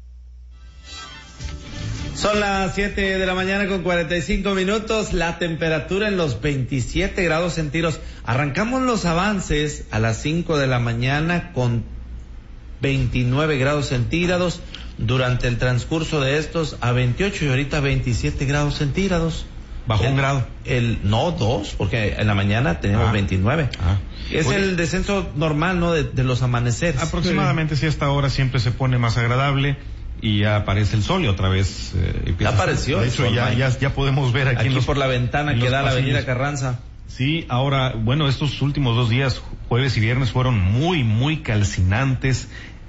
Son las siete de la mañana con cuarenta y cinco minutos, la temperatura en los veintisiete grados centígrados. Arrancamos los avances a las cinco de la mañana con veintinueve grados centígrados, durante el transcurso de estos a veintiocho y ahorita veintisiete grados centígrados. Bajó el, un grado. El, no, dos, porque en la mañana tenemos ah, veintinueve. Ah. Es Oye, el descenso normal, ¿no?, de, de los amaneceres. Aproximadamente, sí, sí, a esta hora siempre se pone más agradable y ya aparece el sol y otra vez eh, ya apareció. De hecho, ya, ya, ya podemos ver aquí, aquí en los, por la ventana que da la avenida Carranza. Sí, ahora, bueno, estos últimos dos días, jueves y viernes, fueron muy, muy calcinantes.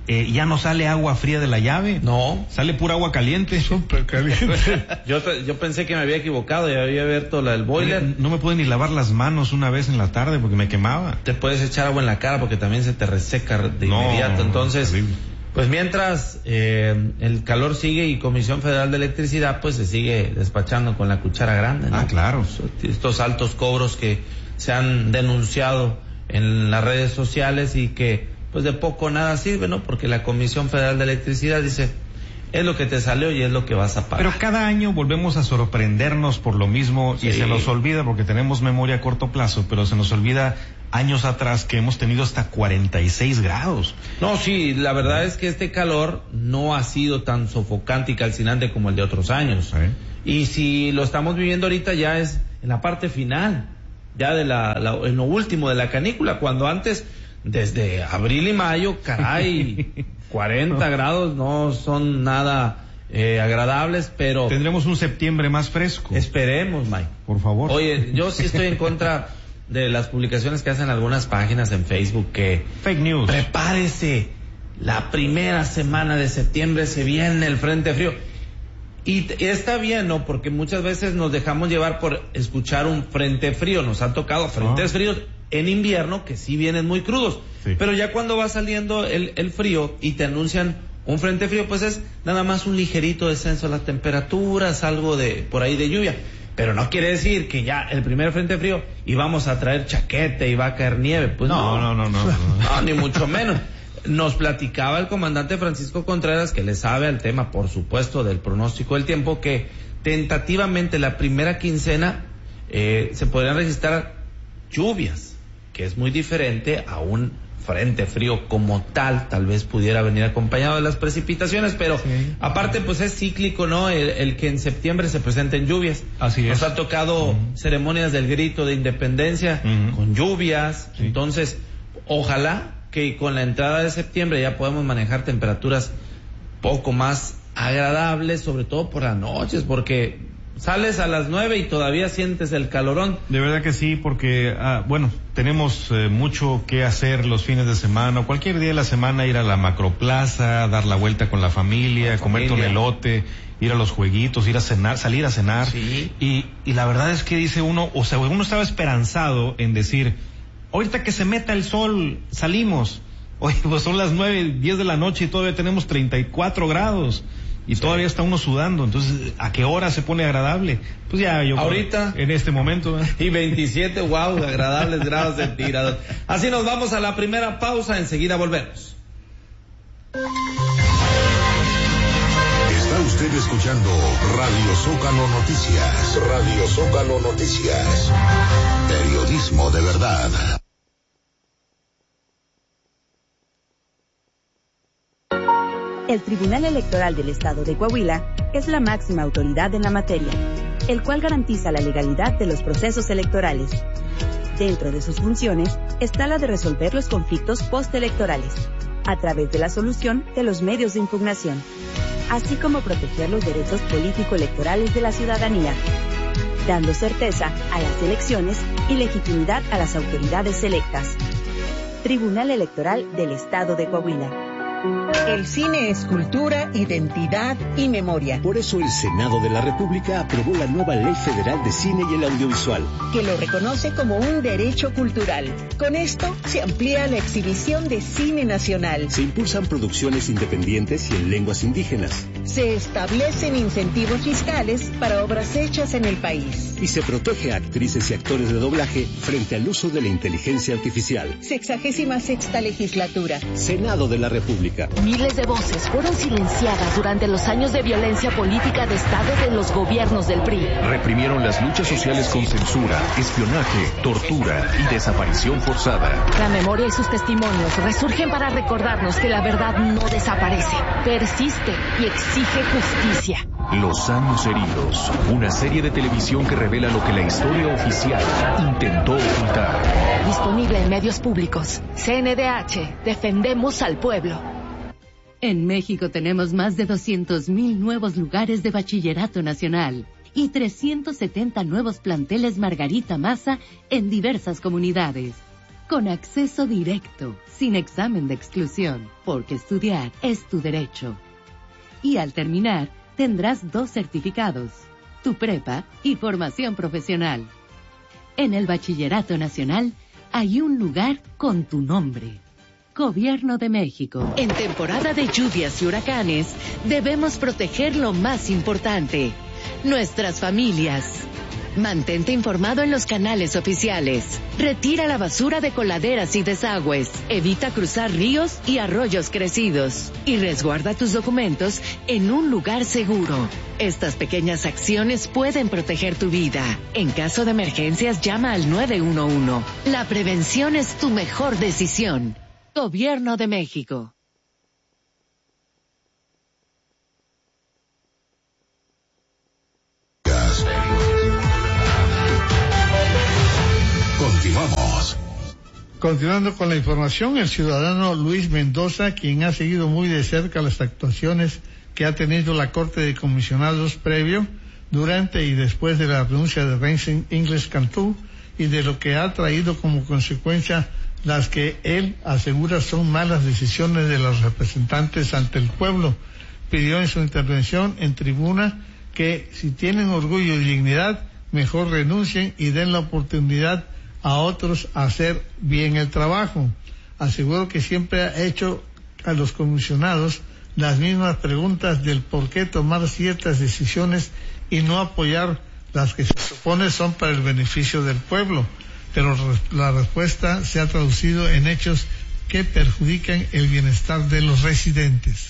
eh, ya no sale agua fría de la llave. No. Sale pura agua caliente. Súper caliente. yo, yo pensé que me había equivocado y había abierto la, el boiler. No, no me pude ni lavar las manos una vez en la tarde porque me quemaba. Te puedes echar agua en la cara porque también se te reseca de no, inmediato. Entonces, terrible. Pues mientras eh, el calor sigue y Comisión Federal de Electricidad pues se sigue despachando con la cuchara grande, ¿no? Ah, claro. Estos altos cobros que se han denunciado en las redes sociales y que pues de poco nada sirve, ¿no? Porque la Comisión Federal de Electricidad dice, es lo que te salió y es lo que vas a pagar. Pero cada año volvemos a sorprendernos por lo mismo sí. y se nos olvida porque tenemos memoria a corto plazo, pero se nos olvida años atrás que hemos tenido hasta cuarenta y seis grados. No, sí, la verdad es que este calor no ha sido tan sofocante y calcinante como el de otros años. ¿Eh? Y si lo estamos viviendo ahorita ya es en la parte final, ya de la, la en lo último de la canícula, cuando antes, desde abril y mayo, caray, cuarenta grados no son nada eh, agradables, pero... Tendremos un septiembre más fresco. Esperemos, Mike. Por favor. Oye, yo sí estoy en contra de las publicaciones que hacen algunas páginas en Facebook que... Fake news. Prepárese, la primera semana de septiembre se viene el frente frío. Y, y está bien, ¿no? Porque muchas veces nos dejamos llevar por escuchar un frente frío. Nos han tocado frentes oh. fríos en invierno que sí vienen muy crudos. Sí. Pero ya cuando va saliendo el, el frío y te anuncian un frente frío, pues es nada más un ligerito descenso de las temperaturas, algo de por ahí de lluvia. Pero no quiere decir que ya el primer frente frío y vamos a traer chaqueta y va a caer nieve. Pues no, no, no, no, no, no. no ni mucho menos. Nos platicaba el comandante Francisco Contreras, que le sabe al tema, por supuesto, del pronóstico del tiempo, que tentativamente la primera quincena eh, se podrían registrar lluvias, que es muy diferente a un frente frío como tal. Tal vez pudiera venir acompañado de las precipitaciones, pero sí. aparte pues es cíclico, ¿no? El, el que en septiembre se presenten lluvias. Así es. Nos ha tocado uh-huh. ceremonias del grito de independencia uh-huh. con lluvias, sí. entonces ojalá que con la entrada de septiembre ya podemos manejar temperaturas poco más agradables, sobre todo por las noches, porque sales a las nueve y todavía sientes el calorón. De verdad que sí, porque, ah, bueno, tenemos eh, mucho que hacer los fines de semana, o cualquier día de la semana, ir a la macroplaza, dar la vuelta con la familia, la comer familia. tonelote, ir a los jueguitos, ir a cenar, salir a cenar. Sí. Y, y la verdad es que dice uno, o sea, uno estaba esperanzado en decir, ahorita que se meta el sol, salimos. Oye, pues son las nueve, diez de la noche y todavía tenemos treinta y cuatro grados. Y sí. todavía está uno sudando, entonces, ¿a qué hora se pone agradable? Pues ya, yo... Ahorita. En este momento. ¿eh? Y veintisiete, wow, agradables grados centígrados. Así nos vamos a la primera pausa, enseguida volvemos. Está usted escuchando Radio Zócalo Noticias. Radio Zócalo Noticias. Periodismo de verdad. El Tribunal Electoral del Estado de Coahuila es la máxima autoridad en la materia, el cual garantiza la legalidad de los procesos electorales. Dentro de sus funciones está la de resolver los conflictos postelectorales, a través de la solución de los medios de impugnación, así como proteger los derechos político-electorales de la ciudadanía, dando certeza a las elecciones y legitimidad a las autoridades electas. Tribunal Electoral del Estado de Coahuila. El cine es cultura, identidad y memoria. Por eso el Senado de la República aprobó la nueva Ley Federal de Cine y el Audiovisual, que lo reconoce como un derecho cultural. Con esto se amplía la exhibición de cine nacional. Se impulsan producciones independientes y en lenguas indígenas. Se establecen incentivos fiscales para obras hechas en el país. Y se protege a actrices y actores de doblaje frente al uso de la inteligencia artificial. Sexagésima sexta legislatura. Senado de la República. Miles de voces fueron silenciadas durante los años de violencia política de Estado de los gobiernos del P R I. Reprimieron las luchas sociales con censura, espionaje, tortura y desaparición forzada. La memoria y sus testimonios resurgen para recordarnos que la verdad no desaparece, persiste y exige justicia. Los años heridos, una serie de televisión que revela lo que la historia oficial intentó ocultar. Disponible en medios públicos. C N D H, defendemos al pueblo. En México tenemos más de doscientos mil nuevos lugares de bachillerato nacional y trescientos setenta nuevos planteles Margarita Maza en diversas comunidades. con acceso directo, sin examen de exclusión, porque estudiar es tu derecho. Y al terminar, tendrás dos certificados, tu prepa y formación profesional. En el Bachillerato Nacional hay un lugar con tu nombre. Gobierno de México. En temporada de lluvias y huracanes, debemos proteger lo más importante, nuestras familias. Mantente informado en los canales oficiales. Retira la basura de coladeras y desagües. Evita cruzar ríos y arroyos crecidos. Y resguarda tus documentos en un lugar seguro. Estas pequeñas acciones pueden proteger tu vida. En caso de emergencias, llama al nueve uno uno. La prevención es tu mejor decisión. Gobierno de México. Continuamos. Continuando con la información, el ciudadano Luis Mendoza, quien ha seguido muy de cerca las actuaciones que ha tenido la Corte de Comisionados previo, durante y después de la renuncia de Racing English Cantú y de lo que ha traído como consecuencia las que él asegura son malas decisiones de los representantes ante el pueblo, pidió en su intervención en tribuna que si tienen orgullo y dignidad, mejor renuncien y den la oportunidad a otros a hacer bien el trabajo. Aseguró que siempre ha hecho a los comisionados las mismas preguntas del por qué tomar ciertas decisiones y no apoyar las que se supone son para el beneficio del pueblo, pero la respuesta se ha traducido en hechos que perjudican el bienestar de los residentes.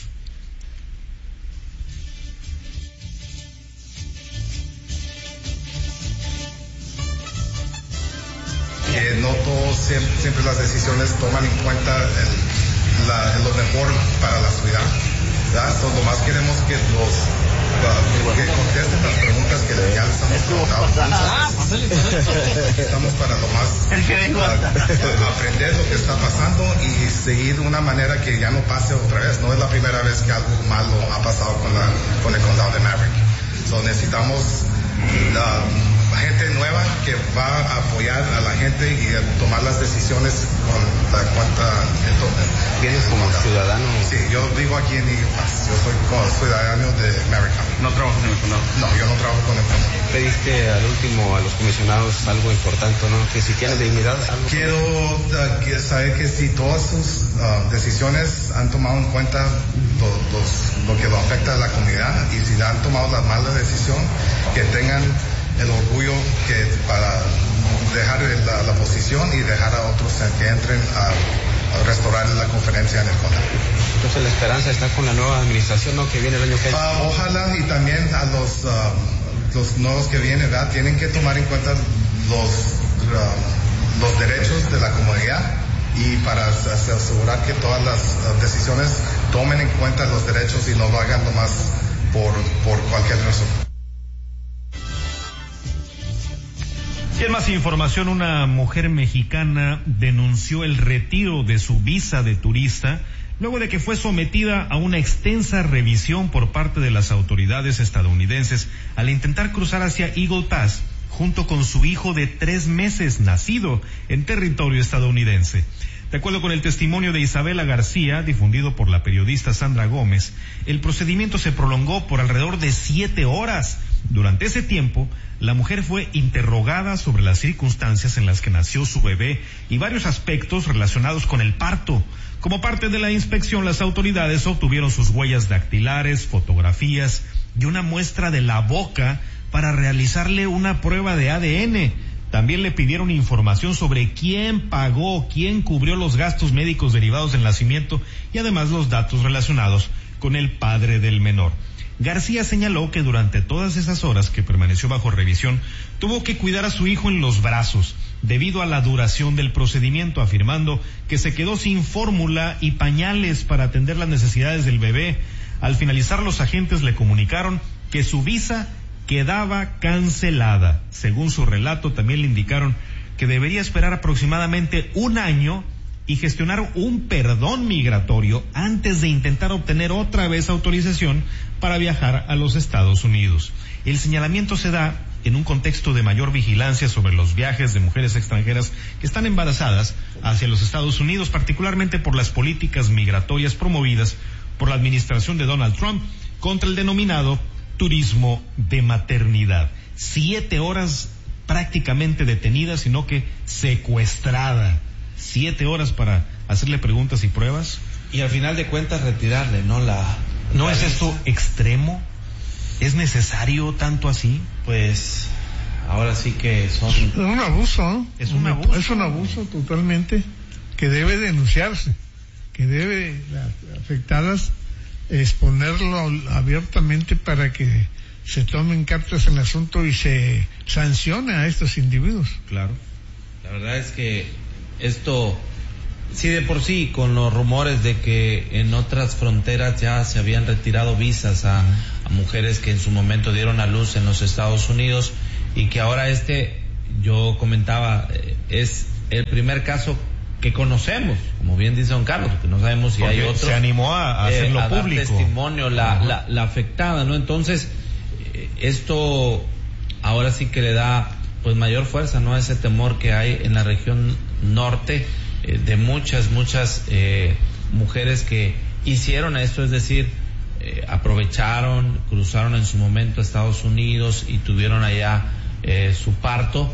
Que no todos siempre, siempre las decisiones toman en cuenta el, la, lo mejor para la ciudad. So, lo más queremos que los uh, que contesten las preguntas que ya les estamos preguntando. Estamos para lo más uh, aprender lo que está pasando y seguir de una manera que ya no pase otra vez. No es la primera vez que algo malo ha pasado con, la, con el condado de Maverick. So, necesitamos la gente nueva que va a apoyar a la gente y a tomar las decisiones con la cuenta. ¿Vienes como ciudadano? Sí, yo vivo aquí en Eagle Pass. Yo soy ciudadano de Maverick. ¿No trabajas en el condado? No, yo no trabajo con el condado. Pediste al último a los comisionados algo importante, ¿no? Que si tienen dignidad. Algo Quiero uh, que saber que si todas sus uh, decisiones han tomado en cuenta lo, los, lo que lo afecta a la comunidad y si han tomado la mala decisión, que tengan el orgullo que para dejar la, la posición y dejar a otros que entren a, a restaurar la conferencia en el condado. Entonces la esperanza está con la nueva administración, ¿no? Que viene el año que viene. Uh, ojalá y también a los uh, los nuevos que vienen, ¿verdad? Tienen que tomar en cuenta los uh, los derechos de la comunidad y para asegurar que todas las uh, decisiones tomen en cuenta los derechos y no lo hagan nomás por por cualquier razón. Y en más información, una mujer mexicana denunció el retiro de su visa de turista luego de que fue sometida a una extensa revisión por parte de las autoridades estadounidenses al intentar cruzar hacia Eagle Pass junto con su hijo de tres meses nacido en territorio estadounidense. De acuerdo con el testimonio de Isabela García, difundido por la periodista Sandra Gómez, el procedimiento se prolongó por alrededor de siete horas. Durante ese tiempo, la mujer fue interrogada sobre las circunstancias en las que nació su bebé y varios aspectos relacionados con el parto. Como parte de la inspección, las autoridades obtuvieron sus huellas dactilares, fotografías y una muestra de la boca para realizarle una prueba de A D N. También le pidieron información sobre quién pagó, quién cubrió los gastos médicos derivados del nacimiento y además los datos relacionados con el padre del menor. García señaló que durante todas esas horas que permaneció bajo revisión, tuvo que cuidar a su hijo en los brazos, debido a la duración del procedimiento, afirmando que se quedó sin fórmula y pañales para atender las necesidades del bebé. Al finalizar, los agentes le comunicaron que su visa quedaba cancelada. Según su relato, también le indicaron que debería esperar aproximadamente un año y gestionar un perdón migratorio antes de intentar obtener otra vez autorización para viajar a los Estados Unidos. El señalamiento se da en un contexto de mayor vigilancia sobre los viajes de mujeres extranjeras que están embarazadas hacia los Estados Unidos, particularmente por las políticas migratorias promovidas por la administración de Donald Trump contra el denominado turismo de maternidad. Siete horas prácticamente detenida, sino que secuestrada. Siete horas para hacerle preguntas y pruebas. Y al final de cuentas retirarle, ¿no? La, ¿No la es visa. esto extremo? ¿Es necesario tanto así? Pues ahora sí que son... Es un abuso, ¿no? Es un abuso. Es un abuso totalmente que debe denunciarse, que debe las afectadas exponerlo abiertamente para que se tomen cartas en el asunto y se sancione a estos individuos. Claro. La verdad es que esto, sí de por sí, con los rumores de que en otras fronteras ya se habían retirado visas a, a mujeres que en su momento dieron a luz en los Estados Unidos, y que ahora este, yo comentaba, es el primer caso que conocemos, como bien dice don Carlos, que no sabemos si Porque hay otros. se animó a, a hacerlo eh, a dar público. testimonio la, uh-huh. la, la afectada, ¿no? Entonces, eh, esto ahora sí que le da pues mayor fuerza, ¿no? A ese temor que hay en la región norte, eh, de muchas, muchas eh, mujeres que hicieron esto, es decir, eh, aprovecharon, cruzaron en su momento a Estados Unidos y tuvieron allá eh, su parto.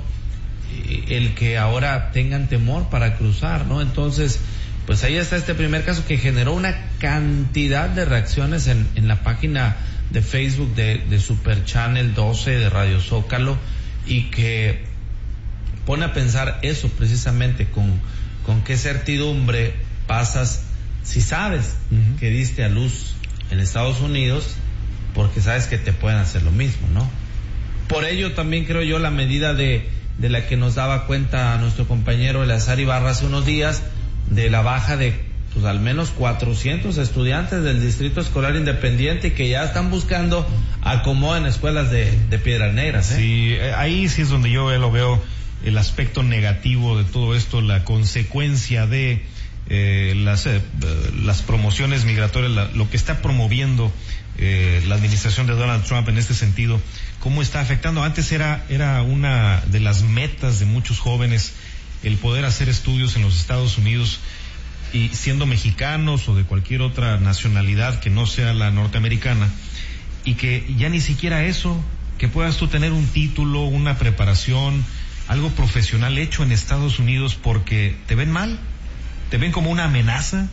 El que ahora tengan temor para cruzar, ¿no? Entonces, pues ahí está este primer caso que generó una cantidad de reacciones en, en la página de Facebook de, de Super Channel doce de Radio Zócalo, y que pone a pensar eso precisamente, con, con qué certidumbre pasas si sabes uh-huh. que diste a luz en Estados Unidos, porque sabes que te pueden hacer lo mismo, ¿no? Por ello también creo yo la medida de de la que nos daba cuenta nuestro compañero Eleazar Ibarra hace unos días, de la baja de pues al menos cuatrocientos estudiantes del Distrito Escolar Independiente que ya están buscando acomodo en escuelas de, de Piedras Negras, ¿eh? Sí, ahí sí es donde yo lo veo, el aspecto negativo de todo esto, la consecuencia de eh, las, eh, las promociones migratorias, la, lo que está promoviendo eh, la administración de Donald Trump en este sentido. ¿Cómo está afectando? Antes era, era una de las metas de muchos jóvenes el poder hacer estudios en los Estados Unidos, y siendo mexicanos o de cualquier otra nacionalidad que no sea la norteamericana, y que ya ni siquiera eso, que puedas tú tener un título, una preparación, algo profesional hecho en Estados Unidos, porque te ven mal, te ven como una amenaza.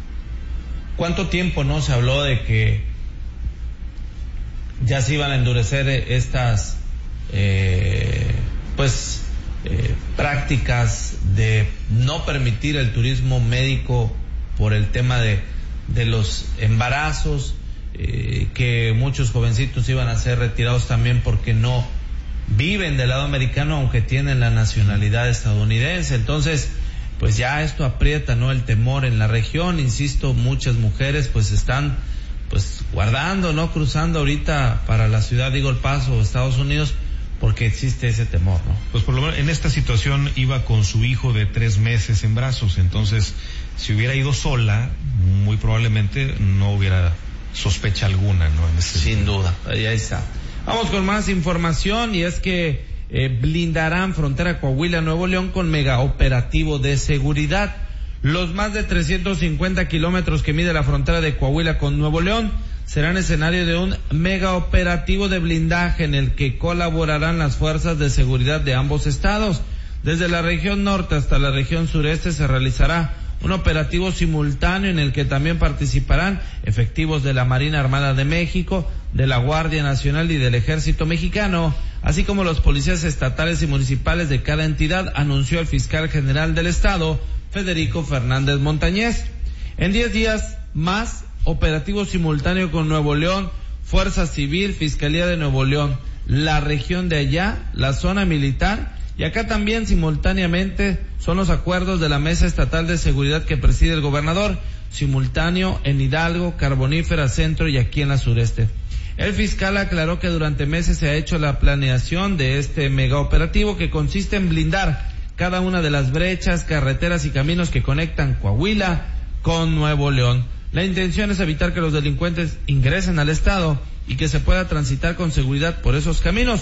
¿Cuánto tiempo no se habló de que ya se iban a endurecer estas eh, pues eh, prácticas de no permitir el turismo médico por el tema de, de los embarazos, eh, que muchos jovencitos iban a ser retirados también porque no viven del lado americano aunque tienen la nacionalidad estadounidense? Entonces pues ya esto aprieta, ¿no?, el temor en la región. Insisto, muchas mujeres pues están pues guardando, no cruzando ahorita para la ciudad de Eagle Pass o Estados Unidos, porque existe ese temor, ¿no? Pues por lo menos en esta situación iba con su hijo de tres meses en brazos, entonces si hubiera ido sola, muy probablemente no hubiera sospecha alguna, ¿no? En este Sin duda, ahí está. Vamos con más información, y es que eh, blindarán frontera Coahuila-Nuevo León con mega operativo de seguridad. Los más de trescientos cincuenta kilómetros que mide la frontera de Coahuila con Nuevo León serán escenario de un mega operativo de blindaje en el que colaborarán las fuerzas de seguridad de ambos estados. Desde la región norte hasta la región sureste se realizará un operativo simultáneo en el que también participarán efectivos de la Marina Armada de México, de la Guardia Nacional y del Ejército Mexicano, así como los policías estatales y municipales de cada entidad, anunció el fiscal general del estado, Federico Fernández Montañez. En diez días más, operativo simultáneo con Nuevo León, Fuerza Civil, Fiscalía de Nuevo León, la región de allá, la zona militar, y acá también simultáneamente son los acuerdos de la Mesa Estatal de Seguridad que preside el gobernador, simultáneo en Hidalgo, Carbonífera Centro y aquí en la sureste. El fiscal aclaró que durante meses se ha hecho la planeación de este mega operativo, que consiste en blindar cada una de las brechas, carreteras y caminos que conectan Coahuila con Nuevo León. La intención es evitar que los delincuentes ingresen al estado y que se pueda transitar con seguridad por esos caminos.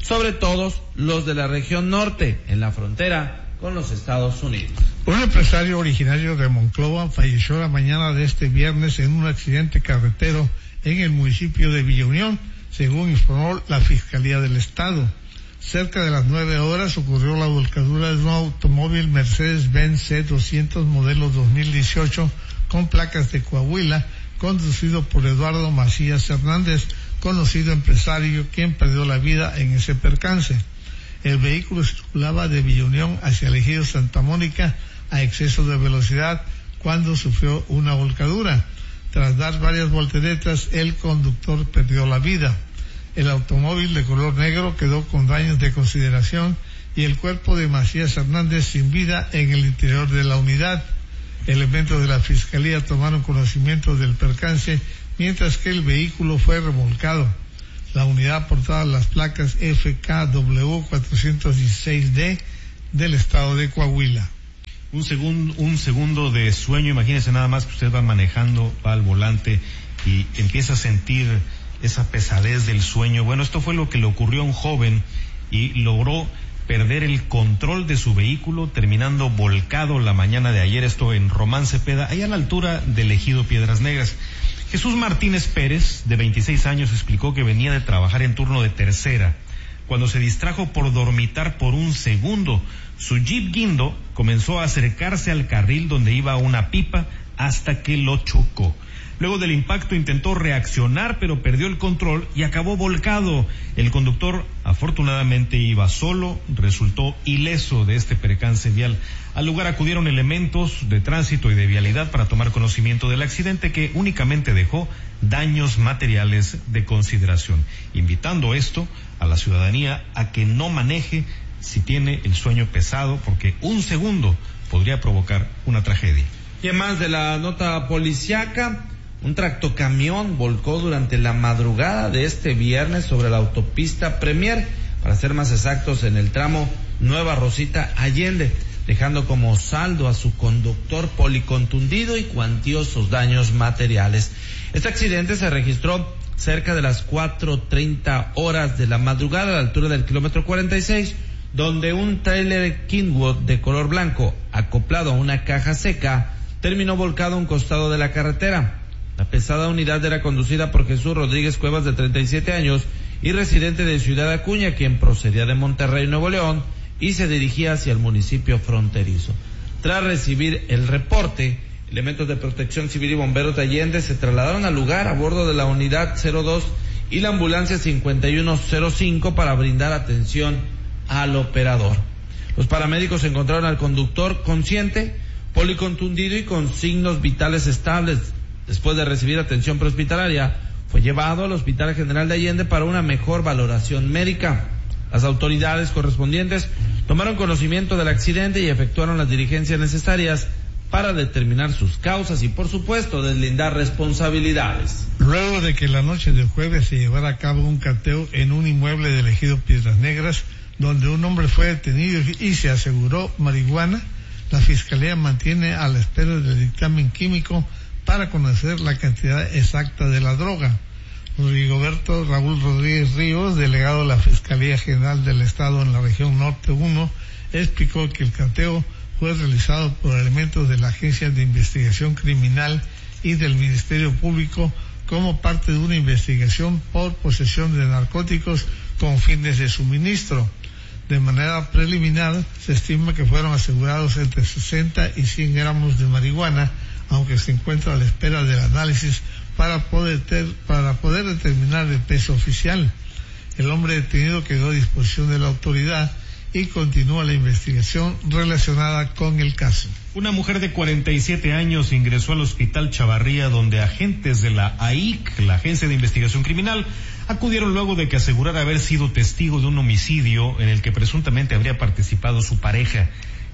sobre todo los de la región norte, en la frontera con los Estados Unidos. Un empresario originario de Monclova falleció la mañana de este viernes en un accidente carretero en el municipio de Villa Unión, según informó la Fiscalía del Estado. Cerca de las nueve horas ocurrió la volcadura de un automóvil Mercedes-Benz C doscientos modelo dos mil dieciocho con placas de Coahuila, conducido por Eduardo Macías Hernández, conocido empresario, quien perdió la vida en ese percance. El vehículo circulaba de Villa Unión hacia el ejido Santa Mónica a exceso de velocidad cuando sufrió una volcadura. Tras dar varias volteretas, el conductor perdió la vida. El automóvil de color negro quedó con daños de consideración y el cuerpo de Macías Hernández sin vida en el interior de la unidad. Elementos de la Fiscalía tomaron conocimiento del percance mientras que el vehículo fue remolcado. La unidad portaba las placas F K W cuatrocientos dieciséis D del estado de Coahuila. Un segundo, un segundo de sueño, imagínese nada más que usted va manejando, va al volante y empieza a sentir esa pesadez del sueño. Bueno, esto fue lo que le ocurrió a un joven y logró perder el control de su vehículo, terminando volcado la mañana de ayer, esto en Román Cepeda, allá a la altura del ejido Piedras Negras. Jesús Martínez Pérez, de veintiséis años, explicó que venía de trabajar en turno de tercera, cuando se distrajo por dormitar por un segundo. Su Jeep Guindo comenzó a acercarse al carril donde iba una pipa hasta que lo chocó. Luego del impacto intentó reaccionar, pero perdió el control y acabó volcado. El conductor afortunadamente iba solo, resultó ileso de este percance vial. Al lugar acudieron elementos de tránsito y de vialidad para tomar conocimiento del accidente, que únicamente dejó daños materiales de consideración, invitando esto a la ciudadanía a que no maneje si tiene el sueño pesado, porque un segundo podría provocar una tragedia. Y en más de la nota policiaca, un tractocamión volcó durante la madrugada de este viernes sobre la autopista Premier, para ser más exactos en el tramo Nueva Rosita Allende, dejando como saldo a su conductor policontundido y cuantiosos daños materiales. Este accidente se registró cerca de las cuatro treinta horas de la madrugada a la altura del kilómetro cuarenta y seis, donde un tráiler Kingwood de color blanco, acoplado a una caja seca, terminó volcado a un costado de la carretera. La pesada unidad era conducida por Jesús Rodríguez Cuevas, de treinta y siete años y residente de Ciudad Acuña, quien procedía de Monterrey, Nuevo León, y se dirigía hacia el municipio fronterizo. Tras recibir el reporte, elementos de Protección Civil y bomberos de Allende se trasladaron al lugar a bordo de la unidad cero dos y la ambulancia cincuenta y uno cero cinco para brindar atención al operador. Los paramédicos encontraron al conductor consciente, policontundido y con signos vitales estables. Después de recibir atención prehospitalaria, fue llevado al Hospital General de Allende para una mejor valoración médica. Las autoridades correspondientes tomaron conocimiento del accidente y efectuaron las diligencias necesarias para determinar sus causas y, por supuesto, deslindar responsabilidades. Luego de que la noche del jueves se llevara a cabo un cateo en un inmueble del ejido Piedras Negras, donde un hombre fue detenido y se aseguró marihuana, la Fiscalía mantiene a la espera del dictamen químico para conocer la cantidad exacta de la droga. Rigoberto Raúl Rodríguez Ríos, delegado de la Fiscalía General del Estado en la región Norte uno, explicó que el cateo fue realizado por elementos de la Agencia de Investigación Criminal y del Ministerio Público como parte de una investigación por posesión de narcóticos con fines de suministro. De manera preliminar, se estima que fueron asegurados entre sesenta y cien gramos de marihuana, aunque se encuentra a la espera del análisis para poder, ter, para poder determinar el peso oficial. El hombre detenido quedó a disposición de la autoridad y continúa la investigación relacionada con el caso. Una mujer de cuarenta y siete años ingresó al Hospital Chavarría, donde agentes de la A I C, la Agencia de Investigación Criminal, acudieron luego de que asegurara haber sido testigo de un homicidio en el que presuntamente habría participado su pareja.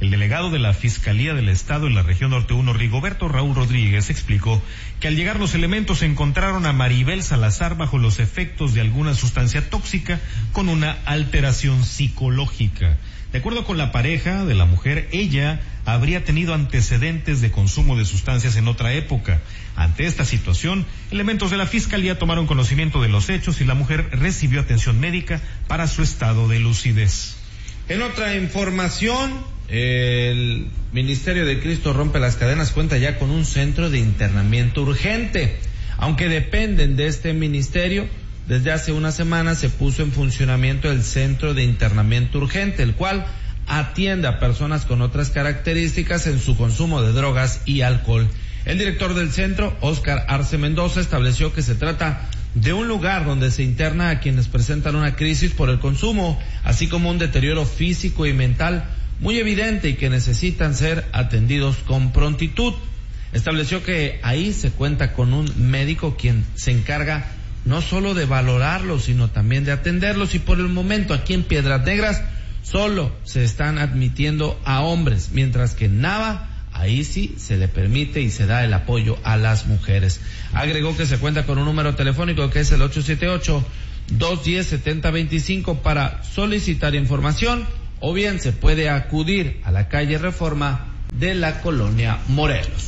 El delegado de la Fiscalía del Estado en la región Norte uno, Rigoberto Raúl Rodríguez, explicó que al llegar los elementos encontraron a Maribel Salazar bajo los efectos de alguna sustancia tóxica con una alteración psicológica. De acuerdo con la pareja de la mujer, ella habría tenido antecedentes de consumo de sustancias en otra época. Ante esta situación, elementos de la Fiscalía tomaron conocimiento de los hechos y la mujer recibió atención médica para su estado de lucidez. En otra información, el Ministerio de Cristo Rompe las Cadenas cuenta ya con un centro de internamiento urgente. Aunque dependen de este ministerio, desde hace una semana se puso en funcionamiento el centro de internamiento urgente, el cual atiende a personas con otras características en su consumo de drogas y alcohol. El director del centro, Óscar Arce Mendoza, estableció que se trata de un lugar donde se interna a quienes presentan una crisis por el consumo, así como un deterioro físico y mental muy evidente y que necesitan ser atendidos con prontitud. Estableció que ahí se cuenta con un médico quien se encarga no solo de valorarlos, sino también de atenderlos, y por el momento aquí en Piedras Negras solo se están admitiendo a hombres, mientras que en Nava ahí sí se le permite y se da el apoyo a las mujeres. Agregó que se cuenta con un número telefónico que es el ocho siete ocho, dos uno cero, siete cero dos cinco para solicitar información, o bien se puede acudir a la calle Reforma de la colonia Morelos.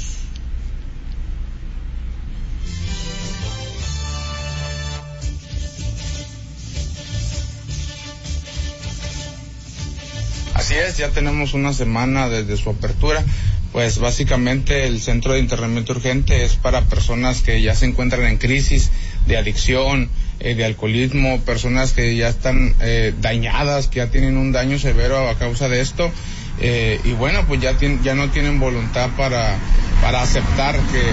Así es, ya tenemos una semana desde su apertura. Pues básicamente el centro de internamiento urgente es para personas que ya se encuentran en crisis de adicción, eh, de alcoholismo, personas que ya están eh, dañadas, que ya tienen un daño severo a causa de esto, eh, y bueno, pues ya, tien, ya no tienen voluntad para, para aceptar que